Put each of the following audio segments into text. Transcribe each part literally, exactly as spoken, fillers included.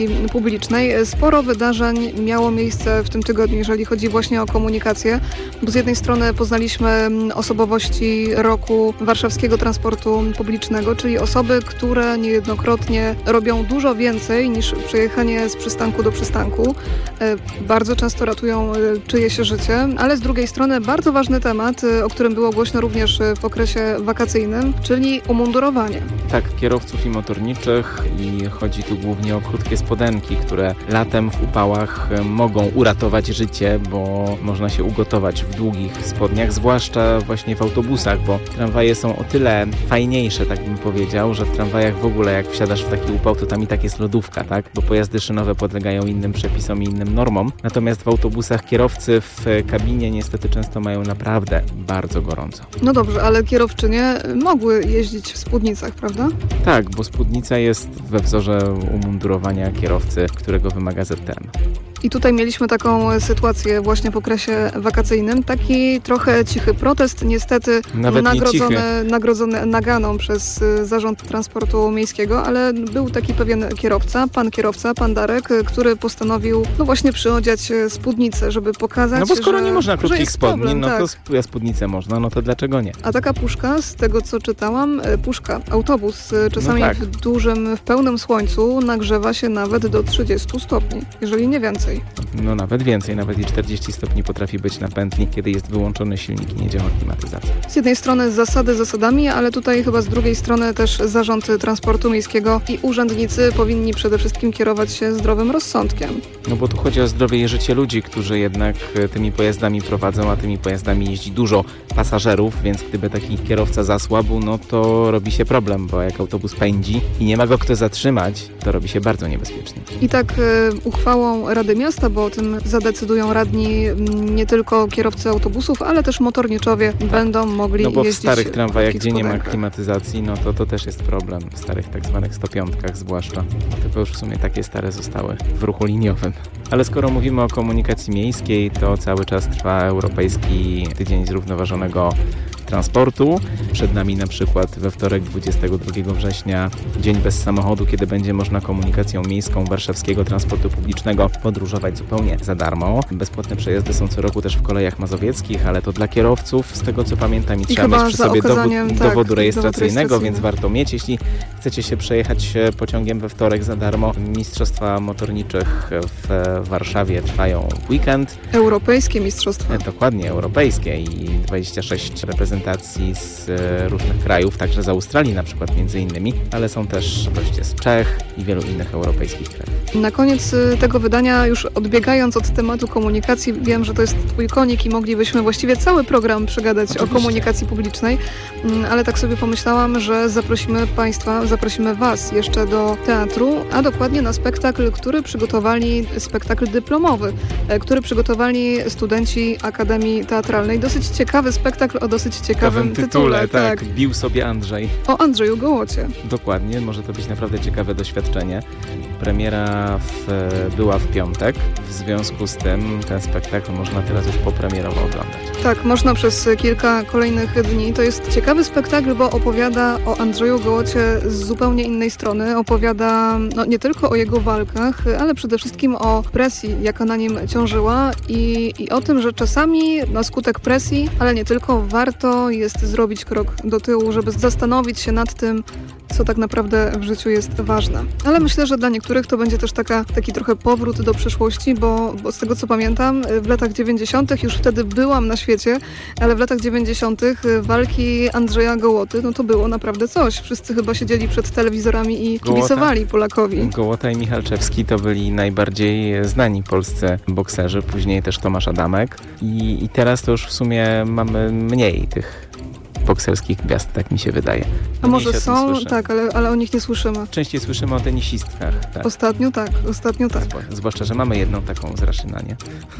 publicznej. Sporo wydarzeń miało miejsce w tym tygodniu, jeżeli chodzi właśnie o komunikację, bo z jednej strony poznaliśmy osobowości roku warszawskiego transportu publicznego, czyli osoby, które niejednokrotnie robią dużo więcej niż przejechanie z przystanku do przystanku. Bardzo często ratują czyjeś życie, ale z drugiej strony bardzo ważny temat, o którym było głośno również w okresie wakacyjnym, czyli umundurowanie. Tak, kierowców i motorniczych i chodzi tu głównie o krótkie spodenki, które latem w upałach mogą uratować życie, bo można się ugotować w długich spodniach, zwłaszcza właśnie w autobusach, bo tramwaje są o tyle fajniejsze, tak bym powiedział, że w tramwajach w ogóle jak wsiadasz w taki upał, to tam i tak jest lodówka, tak? Bo pojazdy szynowe podlegają innym przepisom i innym normom. Natomiast w autobusach kierowcy w kabinie niestety często mają naprawdę bardzo gorąco. No dobrze, ale kierowczynie mogły jeździć w spódnicach, prawda? Tak, bo spódnica jest we wzorze umundurowania kierowcy, którego wymaga Z T M. I tutaj mieliśmy taką sytuację właśnie w okresie wakacyjnym. Taki trochę cichy protest, niestety Nawet nagrodzony, nie nagrodzony naganą przez Zarząd Transportu Miejskiego, ale był taki pewien kierowca, pan kierowca, pan Darek, który postanowił no właśnie przyodziać spódnicę, żeby pokazać, No bo skoro że, nie można krótkich spodni, problem, no tak. to sp- spódnicę można, no to dlaczego nie? A taka puszka, z tego co czytałam, puszka, autobus czasami no tak. w dużym, w pełnym słońcu nagrzewa się nawet do trzydziestu stopni, jeżeli nie więcej. No nawet więcej, nawet i czterdzieści stopni potrafi być na pętli, kiedy jest wyłączony silnik i nie działa klimatyzacja. Z jednej strony zasady zasadami, ale tutaj chyba z drugiej strony też Zarząd Transportu Miejskiego i urzędnicy powinni przede wszystkim kierować się zdrowym rozsądkiem. No bo tu chodzi o zdrowie i życie ludzi, którzy jednak tymi pojazdami prowadzą, a tymi pojazdami jeździ dużo pasażerów, więc gdyby taki kierowca zasłabł, no to robi się problem, bo jak autobus pędzi i nie ma go kto zatrzymać, to robi się bardzo niebezpiecznie. I tak y, uchwałą Rady Miasta, bo o tym zadecydują radni nie tylko kierowcy autobusów, ale też motorniczowie tak. będą mogli jeździć. No bo w starych tramwajach, w gdzie nie ma klimatyzacji, no to to też jest problem. W starych tak zwanych stopiątkach zwłaszcza. Tylko już w sumie takie stare zostały w ruchu liniowym. Ale skoro mówimy o komunikacji miejskiej, to cały czas trwa Europejski Tydzień Zrównoważonego Transportu. Przed nami na przykład we wtorek dwudziestego drugiego września Dzień bez samochodu, kiedy będzie można komunikacją miejską warszawskiego transportu publicznego podróżować zupełnie za darmo. Bezpłatne przejazdy są co roku też w kolejach mazowieckich, ale to dla kierowców, z tego co pamiętam, i, I trzeba mieć przy sobie dowód, tak, dowodu rejestracyjnego, więc warto mieć. Jeśli chcecie się przejechać pociągiem we wtorek za darmo, Mistrzostwa Motorniczych w Warszawie trwają w weekend. Europejskie mistrzostwa. Dokładnie, europejskie i dwadzieścia sześć reprezentacji z różnych krajów, także z Australii na przykład między innymi, ale są też goście z Czech i wielu innych europejskich krajów. Na koniec tego wydania, już odbiegając od tematu komunikacji, wiem, że to jest twój konik i moglibyśmy właściwie cały program przegadać Oczywiście. o komunikacji publicznej, ale tak sobie pomyślałam, że zaprosimy Państwa, zaprosimy Was jeszcze do teatru, a dokładnie na spektakl, który przygotowali, spektakl dyplomowy, który przygotowali studenci Akademii Teatralnej. Dosyć ciekawy spektakl o dosyć ciekawym Ciekawym tytule, tytule. Tak, tak, bił sobie Andrzej. O Andrzeju Gołocie. Dokładnie, może to być naprawdę ciekawe doświadczenie. Premiera w, była w piątek, w związku z tym ten spektakl można teraz już popremierowo oglądać. Tak, można przez kilka kolejnych dni. To jest ciekawy spektakl, bo opowiada o Andrzeju Gołocie z zupełnie innej strony. Opowiada no, nie tylko o jego walkach, ale przede wszystkim o presji, jaka na nim ciążyła i, i o tym, że czasami na skutek presji, ale nie tylko, warto jest zrobić krok do tyłu, żeby zastanowić się nad tym, co tak naprawdę w życiu jest ważne. Ale myślę, że dla niektórych to będzie też taka, taki trochę powrót do przeszłości, bo, bo z tego co pamiętam, w latach dziewięćdziesiątych już wtedy byłam na świecie, ale w latach dziewięćdziesiątych walki Andrzeja Gołoty, no to było naprawdę coś. Wszyscy chyba siedzieli przed telewizorami i kibicowali Polakowi. Gołota i Michalczewski to byli najbardziej znani polscy bokserzy, później też Tomasz Adamek i, i teraz to już w sumie mamy mniej tych bokserskich gwiazd, tak mi się wydaje. A może są? Tak, ale, ale o nich nie słyszymy. Częściej słyszymy o tenisistkach. Tak. Ostatnio tak, ostatnio tak. Zwłaszcza, że mamy jedną taką z Raszyna, nie?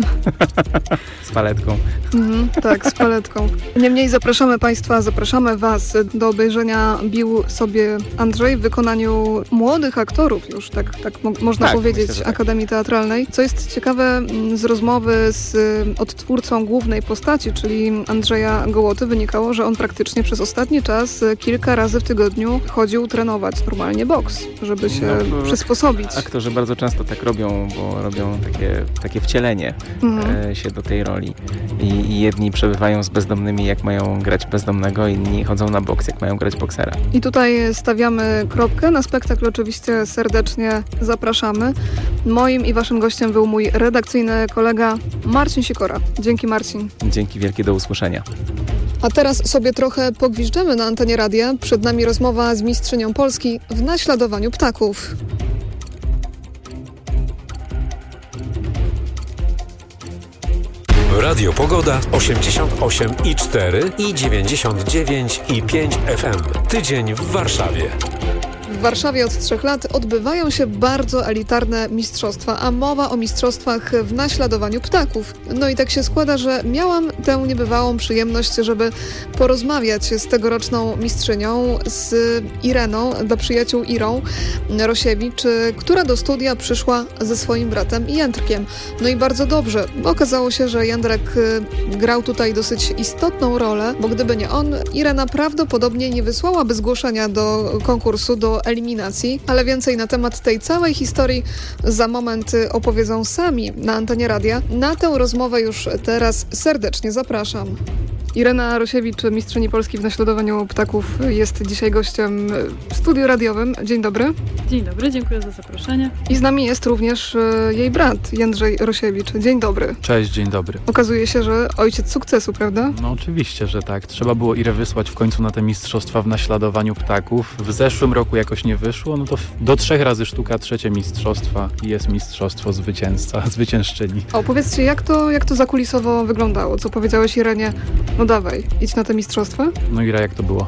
Z paletką. Mhm, tak, z paletką. Niemniej zapraszamy Państwa, zapraszamy Was do obejrzenia Bił sobie Andrzej w wykonaniu młodych aktorów już, tak, tak mo- można tak, powiedzieć, myślę, Akademii tak. Teatralnej. Co jest ciekawe, z rozmowy z odtwórcą głównej postaci, czyli Andrzeja Gołoty, wynikało, że on praktycznie praktycznie przez ostatni czas kilka razy w tygodniu chodził trenować normalnie boks, żeby się no, przysposobić. Aktorzy bardzo często tak robią, bo robią takie, takie wcielenie mhm. się do tej roli. I, I jedni przebywają z bezdomnymi, jak mają grać bezdomnego, inni chodzą na boks, jak mają grać boksera. I tutaj stawiamy kropkę. Na spektakl oczywiście serdecznie zapraszamy. Moim i waszym gościem był mój redakcyjny kolega Marcin Sikora. Dzięki, Marcin. Dzięki wielkie, do usłyszenia. A teraz sobie trochę pogwiżdżemy na antenie radia. Przed nami rozmowa z mistrzynią Polski w naśladowaniu ptaków. Radio Pogoda osiemdziesiąt osiem i cztery i dziewięćdziesiąt dziewięć i pięć F M. Tydzień w Warszawie. W Warszawie od trzech lat odbywają się bardzo elitarne mistrzostwa, a mowa o mistrzostwach w naśladowaniu ptaków. No i tak się składa, że miałam tę niebywałą przyjemność, żeby porozmawiać z tegoroczną mistrzynią, z Ireną, dla przyjaciół Irą Rosiewicz, która do studia przyszła ze swoim bratem Jędrkiem. No i bardzo dobrze. Okazało się, że Jędrek grał tutaj dosyć istotną rolę, bo gdyby nie on, Irena prawdopodobnie nie wysłałaby zgłoszenia do konkursu, do eliminacji, ale więcej na temat tej całej historii za moment opowiedzą sami na antenie radia. Na tę rozmowę już teraz serdecznie zapraszam. Irena Rosiewicz, mistrzyni Polski w naśladowaniu ptaków, jest dzisiaj gościem w studiu radiowym. Dzień dobry. Dzień dobry, dziękuję za zaproszenie. I z nami jest również jej brat, Jędrzej Rosiewicz. Dzień dobry. Cześć, dzień dobry. Okazuje się, że ojciec sukcesu, prawda? No oczywiście, że tak. Trzeba było Irę wysłać w końcu na te mistrzostwa w naśladowaniu ptaków. W zeszłym roku jakoś nie wyszło, no to do trzech razy sztuka, trzecie mistrzostwa i jest mistrzostwo zwycięzca, zwyciężczyni. A opowiedzcie, jak to, jak to zakulisowo wyglądało? Co powiedziałeś Irenie? No dawaj, idź na te mistrzostwa? No Ira, jak to było?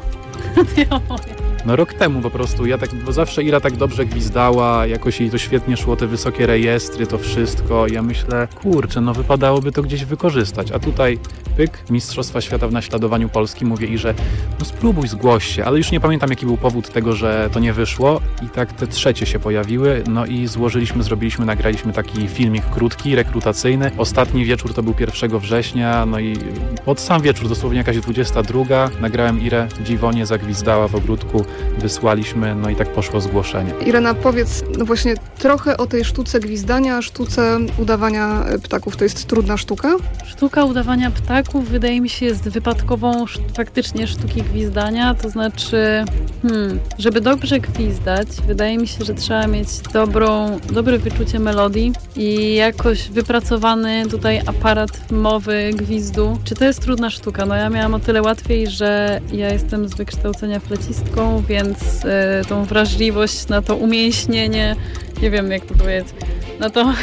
No rok temu po prostu, ja tak, bo zawsze Ira tak dobrze gwizdała, jakoś jej to świetnie szło, te wysokie rejestry, to wszystko. Ja myślę, kurczę, no wypadałoby to gdzieś wykorzystać. A tutaj pyk, Mistrzostwa Świata w naśladowaniu Polski, mówię Irze, no spróbuj, zgłoś się, ale już nie pamiętam jaki był powód tego, że to nie wyszło i tak te trzecie się pojawiły, no i złożyliśmy, zrobiliśmy, nagraliśmy taki filmik krótki, rekrutacyjny. Ostatni wieczór to był pierwszego września, no i pod sam wieczór, dosłownie jakaś dwudziesta druga, nagrałem Irę, dziwonie zagwizdała w ogródku, wysłaliśmy, no i tak poszło zgłoszenie. Irena, powiedz no właśnie trochę o tej sztuce gwizdania, sztuce udawania ptaków. To jest trudna sztuka? Sztuka udawania ptaków wydaje mi się jest wypadkową faktycznie sztuki gwizdania, to znaczy, hmm, żeby dobrze gwizdać, wydaje mi się, że trzeba mieć dobrą, dobre wyczucie melodii i jakoś wypracowany tutaj aparat mowy, gwizdu. Czy to jest trudna sztuka? No ja miałam o tyle łatwiej, że ja jestem z wykształcenia flecistką, więc y, tą wrażliwość na to umięśnienie, nie wiem jak to powiedzieć, na to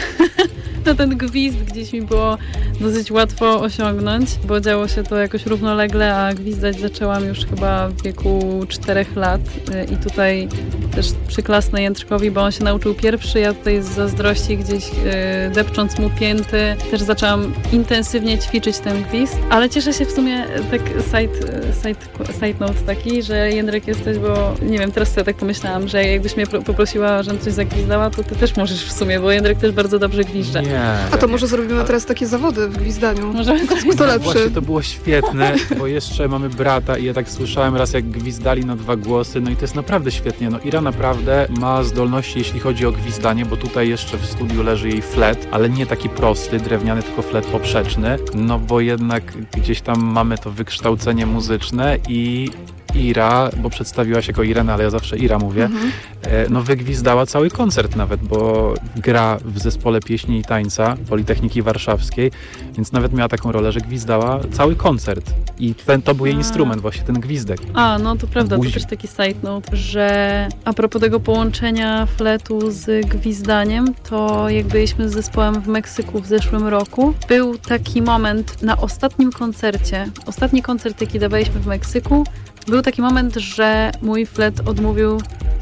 na ten gwizd gdzieś mi było dosyć łatwo osiągnąć, bo działo się to jakoś równolegle, a gwizdać zaczęłam już chyba w wieku czterech lat i tutaj też przyklasnę Jędrkowi, bo on się nauczył pierwszy, ja tutaj z zazdrości gdzieś depcząc mu pięty też zaczęłam intensywnie ćwiczyć ten gwizd, ale cieszę się w sumie tak side, side, side note taki, że Jędrek jesteś, bo nie wiem, teraz sobie tak pomyślałam, że jakbyś mnie poprosiła, żebym coś zagwizdała, to ty też możesz w sumie, bo Jędrek też bardzo dobrze gwizdże. Nie, A to może zrobimy teraz takie zawody w gwizdaniu. Możemy Kto no, lepszy? Właśnie to było świetne, bo jeszcze mamy brata i ja tak słyszałem raz jak gwizdali na dwa głosy, no i to jest naprawdę świetnie. No Ira naprawdę ma zdolności jeśli chodzi o gwizdanie, bo tutaj jeszcze w studiu leży jej flet, ale nie taki prosty, drewniany, tylko flet poprzeczny, no bo jednak gdzieś tam mamy to wykształcenie muzyczne i Ira, bo przedstawiła się jako Irena, ale ja zawsze Ira mówię, mhm. no wygwizdała cały koncert nawet, bo gra w zespole pieśni i tańca Politechniki Warszawskiej, więc nawet miała taką rolę, że gwizdała cały koncert i ten, to był jej instrument, właśnie ten gwizdek. A, no to prawda, to też taki side note, że a propos tego połączenia fletu z gwizdaniem, to jak byliśmy z zespołem w Meksyku w zeszłym roku, był taki moment na ostatnim koncercie, ostatni koncert, jaki dawaliśmy w Meksyku, był taki moment, że mój flet odmówił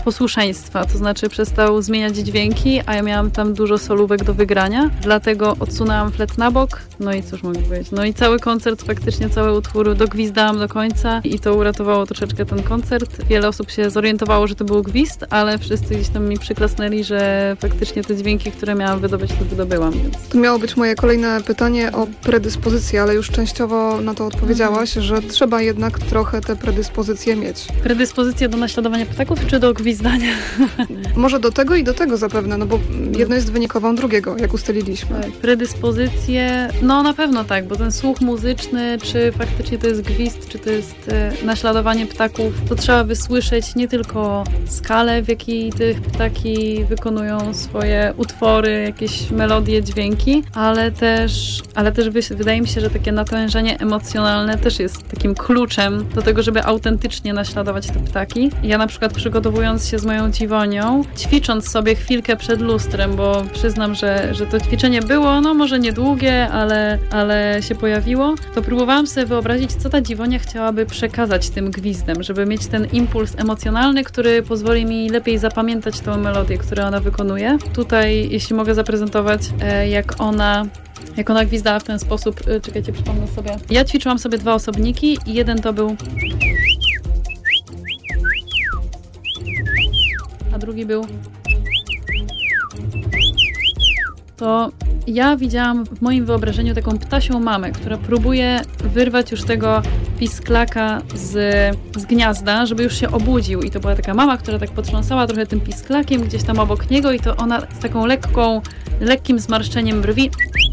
posłuszeństwa, to znaczy przestał zmieniać dźwięki, a ja miałam tam dużo solówek do wygrania, dlatego odsunęłam flet na bok, no i cóż mogę powiedzieć, no i cały koncert, faktycznie cały utwór dogwizdałam do końca i to uratowało troszeczkę ten koncert. Wiele osób się zorientowało, że to był gwizd, ale wszyscy gdzieś tam mi przyklasnęli, że faktycznie te dźwięki, które miałam wydobyć, to wydobyłam. Więc... To miało być moje kolejne pytanie o predyspozycję, ale już częściowo na to odpowiedziałaś, mhm. że trzeba jednak trochę te predyspozycje mieć. Predyspozycje do naśladowania ptaków czy do gwizdania? Może do tego i do tego zapewne, no bo jedno jest wynikową drugiego, jak ustaliliśmy. Tak, predyspozycje, no na pewno tak, bo ten słuch muzyczny, czy faktycznie to jest gwizd, czy to jest e, naśladowanie ptaków, to trzeba wysłyszeć nie tylko skalę, w jakiej te ptaki wykonują swoje utwory, jakieś melodie, dźwięki, ale też, ale też wydaje mi się, że takie natężenie emocjonalne też jest takim kluczem do tego, żeby autentycznie naśladować te ptaki. Ja na przykład przygotowując się z moją dziwonią, ćwicząc sobie chwilkę przed lustrem, bo przyznam, że, że to ćwiczenie było, no może niedługie, ale, ale się pojawiło, to próbowałam sobie wyobrazić, co ta dziwonia chciałaby przekazać tym gwizdem, żeby mieć ten impuls emocjonalny, który pozwoli mi lepiej zapamiętać tę melodię, którą ona wykonuje. Tutaj, jeśli mogę zaprezentować, jak ona jak ona gwizdała w ten sposób, czekajcie, przypomnę sobie. Ja ćwiczyłam sobie dwa osobniki i jeden to był, a drugi był. To ja widziałam w moim wyobrażeniu taką ptasią mamę, która próbuje wyrwać już tego pisklaka z, z gniazda, żeby już się obudził. I to była taka mama, która tak potrząsała trochę tym pisklakiem gdzieś tam obok niego i to ona z taką lekką, lekkim zmarszczeniem brwi.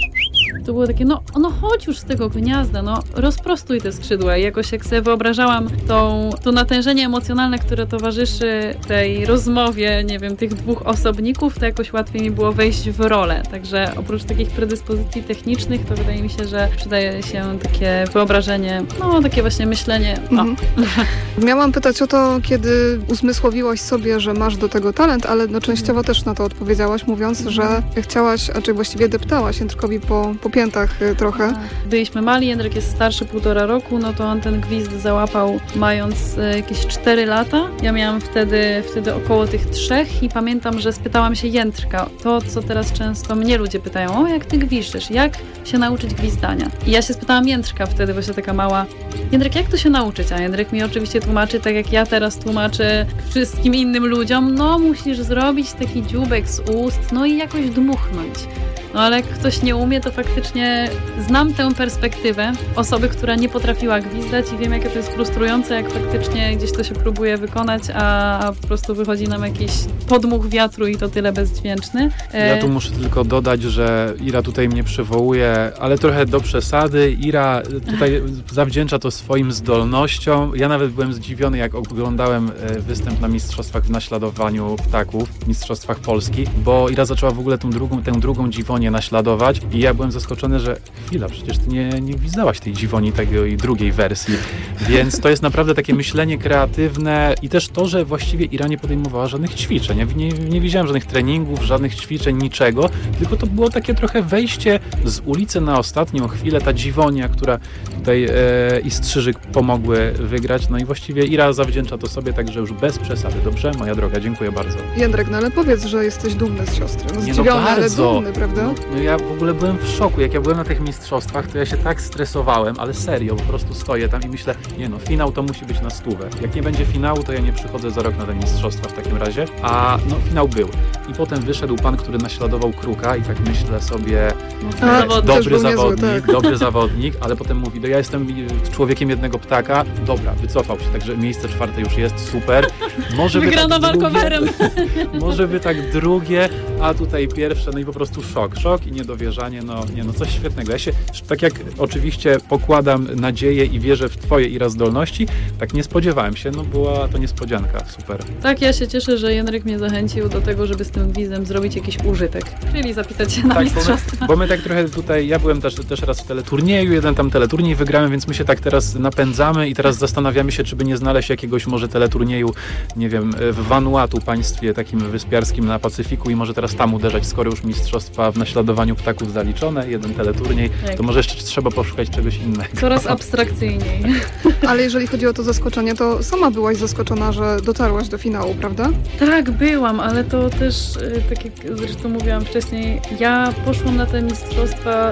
To było takie, no, no chodź już z tego gniazda, no rozprostuj te skrzydła. I jakoś jak sobie wyobrażałam tą, to natężenie emocjonalne, które towarzyszy tej rozmowie, nie wiem, tych dwóch osobników, to jakoś łatwiej mi było wejść w rolę. Także oprócz takich predyspozycji technicznych, to wydaje mi się, że przydaje się takie wyobrażenie, no takie właśnie myślenie. Mhm. Miałam pytać o to, kiedy uzmysłowiłaś sobie, że masz do tego talent, ale no częściowo też na to odpowiedziałaś, mówiąc, mhm. że chciałaś, a czy właściwie deptałaś Jędrkowi po, po piętach trochę. Byliśmy mali, Jędrek jest starszy półtora roku, no to on ten gwizd załapał mając jakieś cztery lata. Ja miałam wtedy, wtedy około tych trzech i pamiętam, że spytałam się Jędrka, to co teraz często mnie ludzie pytają, o jak ty gwizdzysz, jak się nauczyć gwizdania? I ja się spytałam Jędrka wtedy, właśnie taka mała, Jędrek, jak to się nauczyć? A Jędrek mi oczywiście tłumaczy, tak jak ja teraz tłumaczę wszystkim innym ludziom, no musisz zrobić taki dzióbek z ust, no i jakoś dmuchnąć. No ale jak ktoś nie umie, to faktycznie znam tę perspektywę osoby, która nie potrafiła gwizdać i wiem, jakie to jest frustrujące, jak faktycznie gdzieś to się próbuje wykonać, a, a po prostu wychodzi nam jakiś podmuch wiatru i to tyle bezdźwięczny. Ja tu muszę tylko dodać, że Ira tutaj mnie przywołuje, ale trochę do przesady. Ira tutaj zawdzięcza to swoim zdolnościom. Ja nawet byłem zdziwiony, jak oglądałem występ na mistrzostwach w naśladowaniu ptaków, w mistrzostwach Polski, bo Ira zaczęła w ogóle tą drugą, tę drugą dziwonię naśladować i ja byłem zaskoczony, że chwila, przecież ty nie, nie gwizdałaś tej dziwoni tej drugiej wersji, więc to jest naprawdę takie myślenie kreatywne i też to, że właściwie Ira nie podejmowała żadnych ćwiczeń. Ja nie, nie widziałem żadnych treningów, żadnych ćwiczeń, niczego, tylko to było takie trochę wejście z ulicy na ostatnią chwilę, ta dziwonia, która tutaj e, i Strzyżyk pomogły wygrać, no i właściwie Ira zawdzięcza to sobie, także już bez przesady. Dobrze, moja droga, dziękuję bardzo. Jędrek, no ale powiedz, że jesteś dumny z siostry. No zdziwiony, no ale dumny, prawda? No, no ja w ogóle byłem w szoku. Jak ja byłem na tych mistrzostwach, to ja się tak stresowałem, ale serio, po prostu stoję tam i myślę, nie no, finał to musi być na stówę. Jak nie będzie finału, to ja nie przychodzę za rok na te mistrzostwa w takim razie. A no, finał był. I potem wyszedł pan, który naśladował Kruka i tak myślę sobie, A, e, dobry zawodnik, niezły, tak. dobry zawodnik, ale potem mówi, no ja jestem człowiekiem jednego ptaka, dobra, wycofał się, także miejsce czwarte już jest, super. Może Wygrana by tak walkowerem. Może by tak drugie, a tutaj pierwsze, no i po prostu szok, szok i niedowierzanie, no nie no, coś świetnego. Ja się, tak jak oczywiście pokładam nadzieję i wierzę w twoje Ira zdolności, tak nie spodziewałem się, no była to niespodzianka, super. Tak, ja się cieszę, że Jędrek mnie zachęcił do tego, żeby z tym gwizdem zrobić jakiś użytek, czyli zapisać się na tak, mistrzostwa. Bo my, bo my tak trochę tutaj, ja byłem też, też raz w teleturnieju, jeden tam teleturniej wygrałem, więc my się tak teraz napędzamy i teraz zastanawiamy się, czy by nie znaleźć jakiegoś może teleturnieju, nie wiem, w Vanuatu, państwie takim wyspiarskim na Pacyfiku i może teraz tam uderzać, skoro już mistrzostwa w naśladowaniu ptaków zaliczone, jeden teleturniej, Tak. to może jeszcze trzeba poszukać czegoś innego. Coraz abstrakcyjniej. Ale jeżeli chodzi o to zaskoczenie, to sama byłaś zaskoczona, że dotarłaś do finału, prawda? Tak, byłam, ale to też, y, tak jak zresztą mówiłam wcześniej, ja poszłam na te mistrzostwa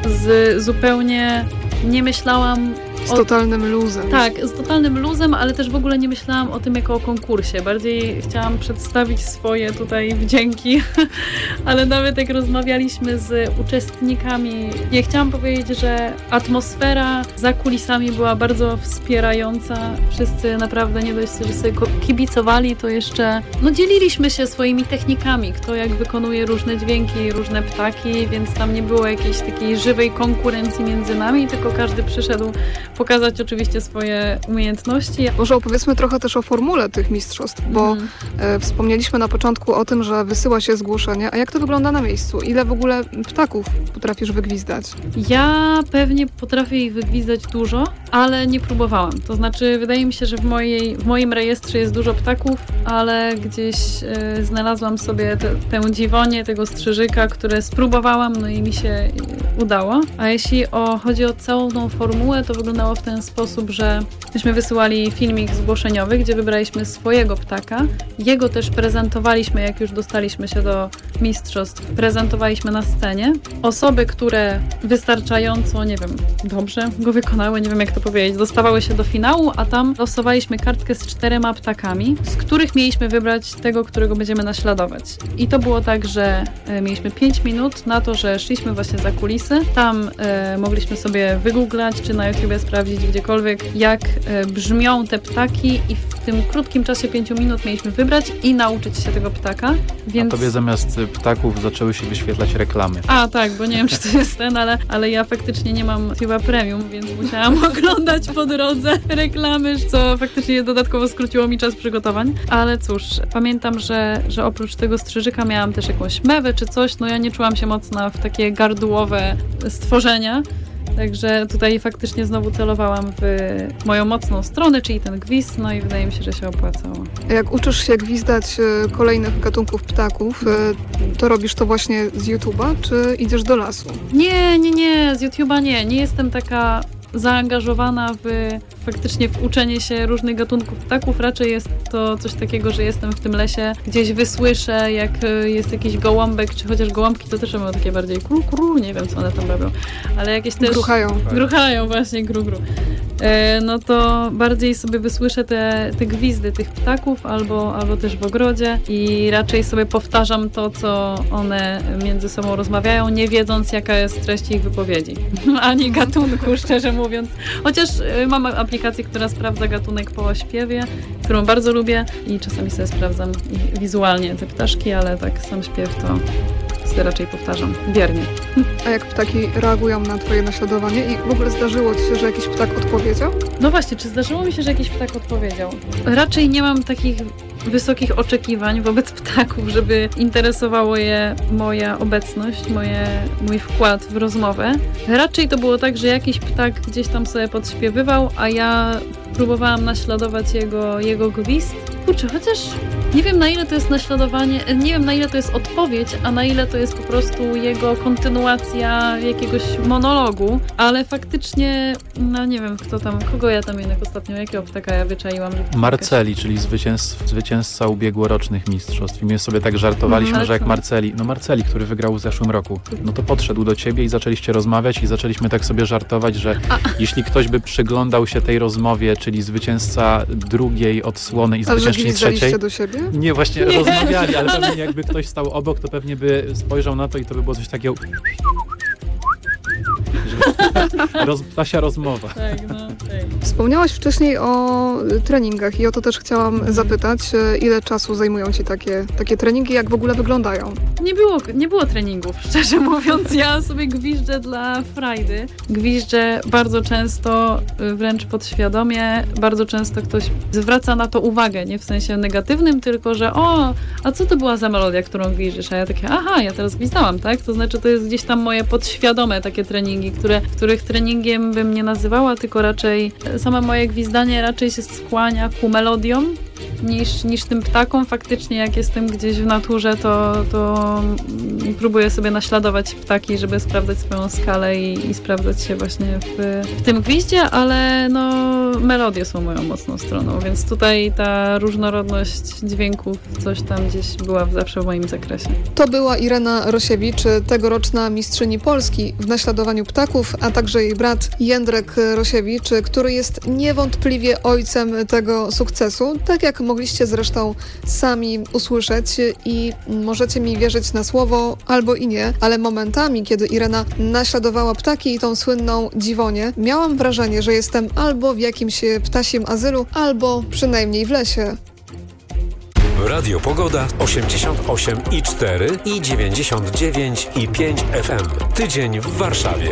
z zupełnie, nie myślałam Z o... totalnym luzem. Tak, z totalnym luzem, ale też w ogóle nie myślałam o tym jako o konkursie. Bardziej chciałam przedstawić swoje tutaj wdzięki, ale nawet jak rozmawialiśmy z uczestnikami, ja chciałam powiedzieć, że atmosfera za kulisami była bardzo wspierająca. Wszyscy naprawdę nie dość, że sobie kibicowali, to jeszcze no, dzieliliśmy się swoimi technikami, kto jak wykonuje różne dźwięki, różne ptaki, więc tam nie było jakiejś takiej żywej konkurencji między nami, tylko każdy przyszedł pokazać oczywiście swoje umiejętności. Może opowiedzmy trochę też o formule tych mistrzostw, bo Mhm. e, wspomnieliśmy na początku o tym, że wysyła się zgłoszenie, a jak to wygląda na miejscu? Ile w ogóle ptaków potrafisz wygwizdać? Ja pewnie potrafię ich wygwizdać dużo, ale nie próbowałam. To znaczy, wydaje mi się, że w, mojej, w moim rejestrze jest dużo ptaków, ale gdzieś e, znalazłam sobie te, tę dziwonię, tego strzyżyka, które spróbowałam, no i mi się e, udało. A jeśli o, chodzi o całą tą formułę, to wyglądało w ten sposób, że myśmy wysyłali filmik zgłoszeniowy, gdzie wybraliśmy swojego ptaka. Jego też prezentowaliśmy, jak już dostaliśmy się do mistrzostw. Prezentowaliśmy na scenie. Osoby, które wystarczająco, nie wiem, dobrze go wykonały, nie wiem jak to powiedzieć, dostawały się do finału, a tam losowaliśmy kartkę z czterema ptakami, z których mieliśmy wybrać tego, którego będziemy naśladować. I to było tak, że e, mieliśmy pięć minut na to, że szliśmy właśnie za kulisy. Tam e, mogliśmy sobie wygooglać, czy na YouTubie sprawdzić gdziekolwiek, jak e, brzmią te ptaki i w tym krótkim czasie pięciu minut mieliśmy wybrać i nauczyć się tego ptaka. Więc... A tobie zamiast ptaków zaczęły się wyświetlać reklamy. A tak, bo nie wiem, czy to jest ten, ale, ale ja faktycznie nie mam chyba premium, więc musiałam oglądać po drodze reklamy, co faktycznie dodatkowo skróciło mi czas przygotowań. Ale cóż, pamiętam, że, że oprócz tego strzyżyka miałam też jakąś mewę czy coś, no ja nie czułam się mocna w takie gardłowe stworzenia. Także tutaj faktycznie znowu celowałam w moją mocną stronę, czyli ten gwizd, no i wydaje mi się, że się opłacało. A jak uczysz się gwizdać e, kolejnych gatunków ptaków, e, to robisz to właśnie z YouTube'a, czy idziesz do lasu? Nie, nie, nie, z YouTube'a nie. Nie jestem taka zaangażowana w faktycznie w uczenie się różnych gatunków ptaków. Raczej jest to coś takiego, że jestem w tym lesie, gdzieś wysłyszę, jak jest jakiś gołąbek, czy chociaż gołąbki to też mają takie bardziej kru, kru, nie wiem co one tam robią, ale jakieś też... Gruchają. Gruchają właśnie, gru, gru. E, no to bardziej sobie wysłyszę te, te gwizdy tych ptaków albo, albo też w ogrodzie i raczej sobie powtarzam to, co one między sobą rozmawiają, nie wiedząc, jaka jest treść ich wypowiedzi. Ani gatunku, szczerze mówiąc. Chociaż y, mam aplikację, która sprawdza gatunek po śpiewie, którą bardzo lubię i czasami sobie sprawdzam i wizualnie te ptaszki, ale tak sam śpiew to sobie raczej powtarzam wiernie. A jak ptaki reagują na twoje naśladowanie i w ogóle zdarzyło ci się, że jakiś ptak odpowiedział? No właśnie, czy zdarzyło mi się, że jakiś ptak odpowiedział? Raczej nie mam takich wysokich oczekiwań wobec ptaków, żeby interesowało je moja obecność, moje, mój wkład w rozmowę. Raczej to było tak, że jakiś ptak gdzieś tam sobie podśpiewywał, a ja próbowałam naśladować jego, jego gwizd. Kurczę, chociaż nie wiem, na ile to jest naśladowanie, nie wiem, na ile to jest odpowiedź, a na ile to jest po prostu jego kontynuacja jakiegoś monologu, ale faktycznie, no nie wiem, kto tam, kogo ja tam jednak ostatnio, jakiego ptaka ja wyczaiłam. Żeby Marceli, czyli zwycięzca, zwycięzca ubiegłorocznych mistrzostw. I my sobie tak żartowaliśmy, Mhm. że jak Marceli, no Marceli, który wygrał w zeszłym roku, no to podszedł do ciebie i zaczęliście rozmawiać i zaczęliśmy tak sobie żartować, że A. jeśli ktoś by przyglądał się tej rozmowie, czyli zwycięzca drugiej odsłony i Ale że zwyciężczyni trzeciej, gwizdaliście do siebie? nie, właśnie Nie. rozmawiali, ale pewnie jakby ktoś stał obok, to pewnie by spojrzał na to i to by było coś takiego... Roz, Tasia rozmowa. Tak, no, tak. Wspomniałaś wcześniej o treningach i o to też chciałam zapytać, e, ile czasu zajmują ci takie, takie treningi, jak w ogóle wyglądają? Nie było, nie było treningów, szczerze mówiąc. Ja sobie gwiżdżę dla frajdy. Gwiżdżę bardzo często, y, wręcz podświadomie. Bardzo często ktoś zwraca na to uwagę, nie w sensie negatywnym, tylko że o, a co to była za melodia, którą gwiżdżysz? A ja takie, aha, ja teraz gwizdałam, tak? To znaczy to jest gdzieś tam moje podświadome takie treningi, które, których treningiem bym nie nazywała, tylko raczej same moje gwizdanie raczej się skłania ku melodiom niż, niż tym ptakom. Faktycznie jak jestem gdzieś w naturze, to, to próbuję sobie naśladować ptaki, żeby sprawdzać swoją skalę i, i sprawdzać się właśnie w, w tym gwizdzie, ale no melodie są moją mocną stroną, więc tutaj ta różnorodność dźwięków coś tam gdzieś była zawsze w moim zakresie. To była Irena Rosiewicz, tegoroczna mistrzyni Polski w naśladowaniu ptaków, a także jej brat Jędrek Rosiewicz, który jest niewątpliwie ojcem tego sukcesu, tak jak mogliście zresztą sami usłyszeć i możecie mi wierzyć na słowo albo i nie, ale momentami, kiedy Irena naśladowała ptaki i tą słynną Dziwonię, miałam wrażenie, że jestem albo w jakimś ptasim azylu, albo przynajmniej w lesie. Radio Pogoda osiemdziesiąt osiem i cztery i dziewięćdziesiąt dziewięć i pięć F M. Tydzień w Warszawie.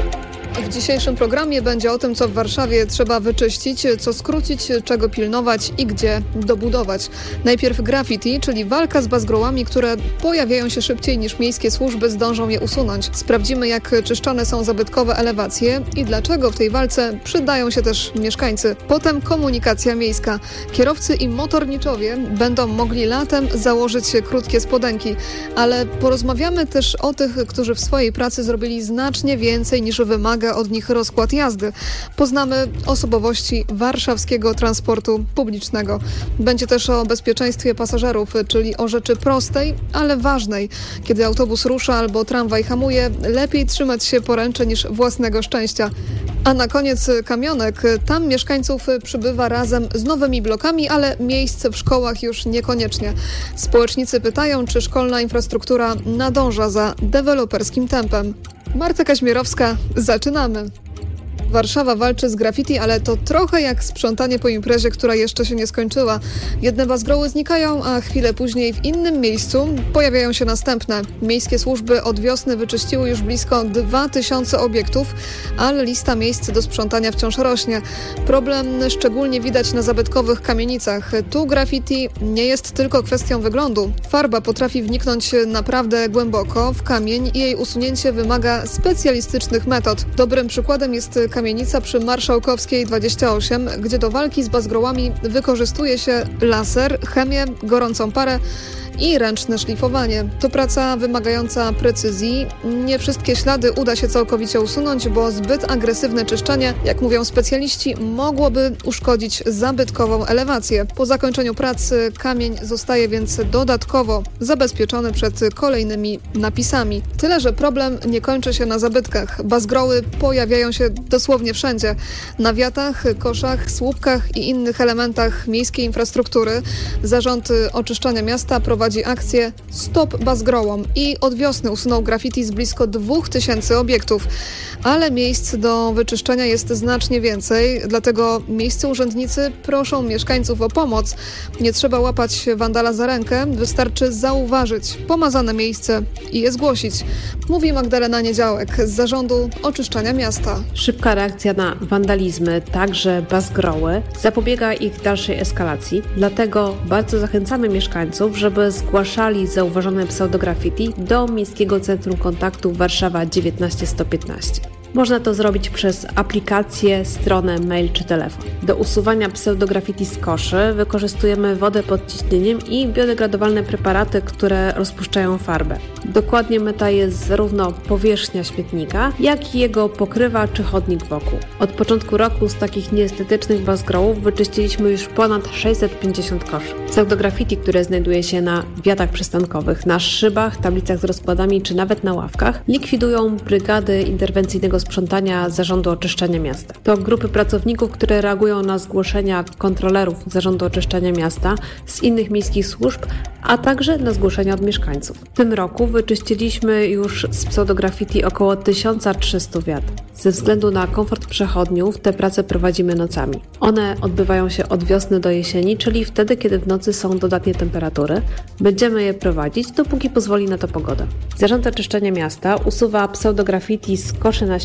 W dzisiejszym programie będzie o tym, co w Warszawie trzeba wyczyścić, co skrócić, czego pilnować i gdzie dobudować. Najpierw graffiti, czyli walka z bazgrołami, które pojawiają się szybciej niż miejskie służby zdążą je usunąć. Sprawdzimy, jak czyszczone są zabytkowe elewacje i dlaczego w tej walce przydają się też mieszkańcy. Potem komunikacja miejska. Kierowcy i motorniczowie będą mogli latem założyć krótkie spodenki, ale porozmawiamy też o tych, którzy w swojej pracy zrobili znacznie więcej niż wymaga od nich rozkład jazdy. Poznamy osobowości warszawskiego transportu publicznego. Będzie też o bezpieczeństwie pasażerów, czyli o rzeczy prostej, ale ważnej. Kiedy autobus rusza albo tramwaj hamuje, lepiej trzymać się poręczy niż własnego szczęścia. A na koniec kamionek. Tam mieszkańców przybywa razem z nowymi blokami, ale miejsc w szkołach już niekoniecznie. Społecznicy pytają, czy szkolna infrastruktura nadąża za deweloperskim tempem. Marta Kaźmierowska, zaczynamy. Warszawa walczy z graffiti, ale to trochę jak sprzątanie po imprezie, która jeszcze się nie skończyła. Jedne bazgroły znikają, a chwilę później w innym miejscu pojawiają się następne. Miejskie służby od wiosny wyczyściły już blisko dwa tysiące obiektów, ale lista miejsc do sprzątania wciąż rośnie. Problem szczególnie widać na zabytkowych kamienicach. Tu graffiti nie jest tylko kwestią wyglądu. Farba potrafi wniknąć naprawdę głęboko w kamień i jej usunięcie wymaga specjalistycznych metod. Dobrym przykładem jest kamienica przy Marszałkowskiej dwadzieścia osiem, gdzie do walki z bazgrołami wykorzystuje się laser, chemię, gorącą parę i ręczne szlifowanie. To praca wymagająca precyzji. Nie wszystkie ślady uda się całkowicie usunąć, bo zbyt agresywne czyszczenie, jak mówią specjaliści, mogłoby uszkodzić zabytkową elewację. Po zakończeniu pracy kamień zostaje więc dodatkowo zabezpieczony przed kolejnymi napisami. Tyle, że problem nie kończy się na zabytkach. Bazgroły pojawiają się dosłownie wszędzie. Na wiatach, koszach, słupkach i innych elementach miejskiej infrastruktury. Zarząd Oczyszczania Miasta prowadzi akcję Stop Bazgrołom i od wiosny usunął graffiti z blisko dwóch tysięcy obiektów. Ale miejsc do wyczyszczenia jest znacznie więcej, dlatego miejscy urzędnicy proszą mieszkańców o pomoc. Nie trzeba łapać wandala za rękę, wystarczy zauważyć pomazane miejsce i je zgłosić. Mówi Magdalena Niedziałek z Zarządu Oczyszczania Miasta. Szybka reakcja na wandalizmy, także bazgroły, zapobiega ich dalszej eskalacji, dlatego bardzo zachęcamy mieszkańców, żeby zgłaszali zauważone pseudograffiti do Miejskiego Centrum Kontaktu Warszawa dziewiętnaście sto piętnaście. Można to zrobić przez aplikację, stronę, mail czy telefon. Do usuwania pseudograffiti z koszy wykorzystujemy wodę pod ciśnieniem i biodegradowalne preparaty, które rozpuszczają farbę. Dokładnie myta jest zarówno powierzchnia śmietnika, jak i jego pokrywa czy chodnik wokół. Od początku roku z takich nieestetycznych bazgrołów wyczyściliśmy już ponad sześćset pięćdziesiąt koszy. Pseudograffiti, które znajduje się na wiatach przystankowych, na szybach, tablicach z rozkładami czy nawet na ławkach, likwidują brygady interwencyjnego sprzątania Zarządu Oczyszczania Miasta. To grupy pracowników, które reagują na zgłoszenia kontrolerów Zarządu Oczyszczania Miasta z innych miejskich służb, a także na zgłoszenia od mieszkańców. W tym roku wyczyściliśmy już z pseudograffiti około tysiąc trzysta wiat. Ze względu na komfort przechodniów te prace prowadzimy nocami. One odbywają się od wiosny do jesieni, czyli wtedy, kiedy w nocy są dodatnie temperatury. Będziemy je prowadzić, dopóki pozwoli na to pogoda. Zarząd Oczyszczania Miasta usuwa pseudograffiti z koszy na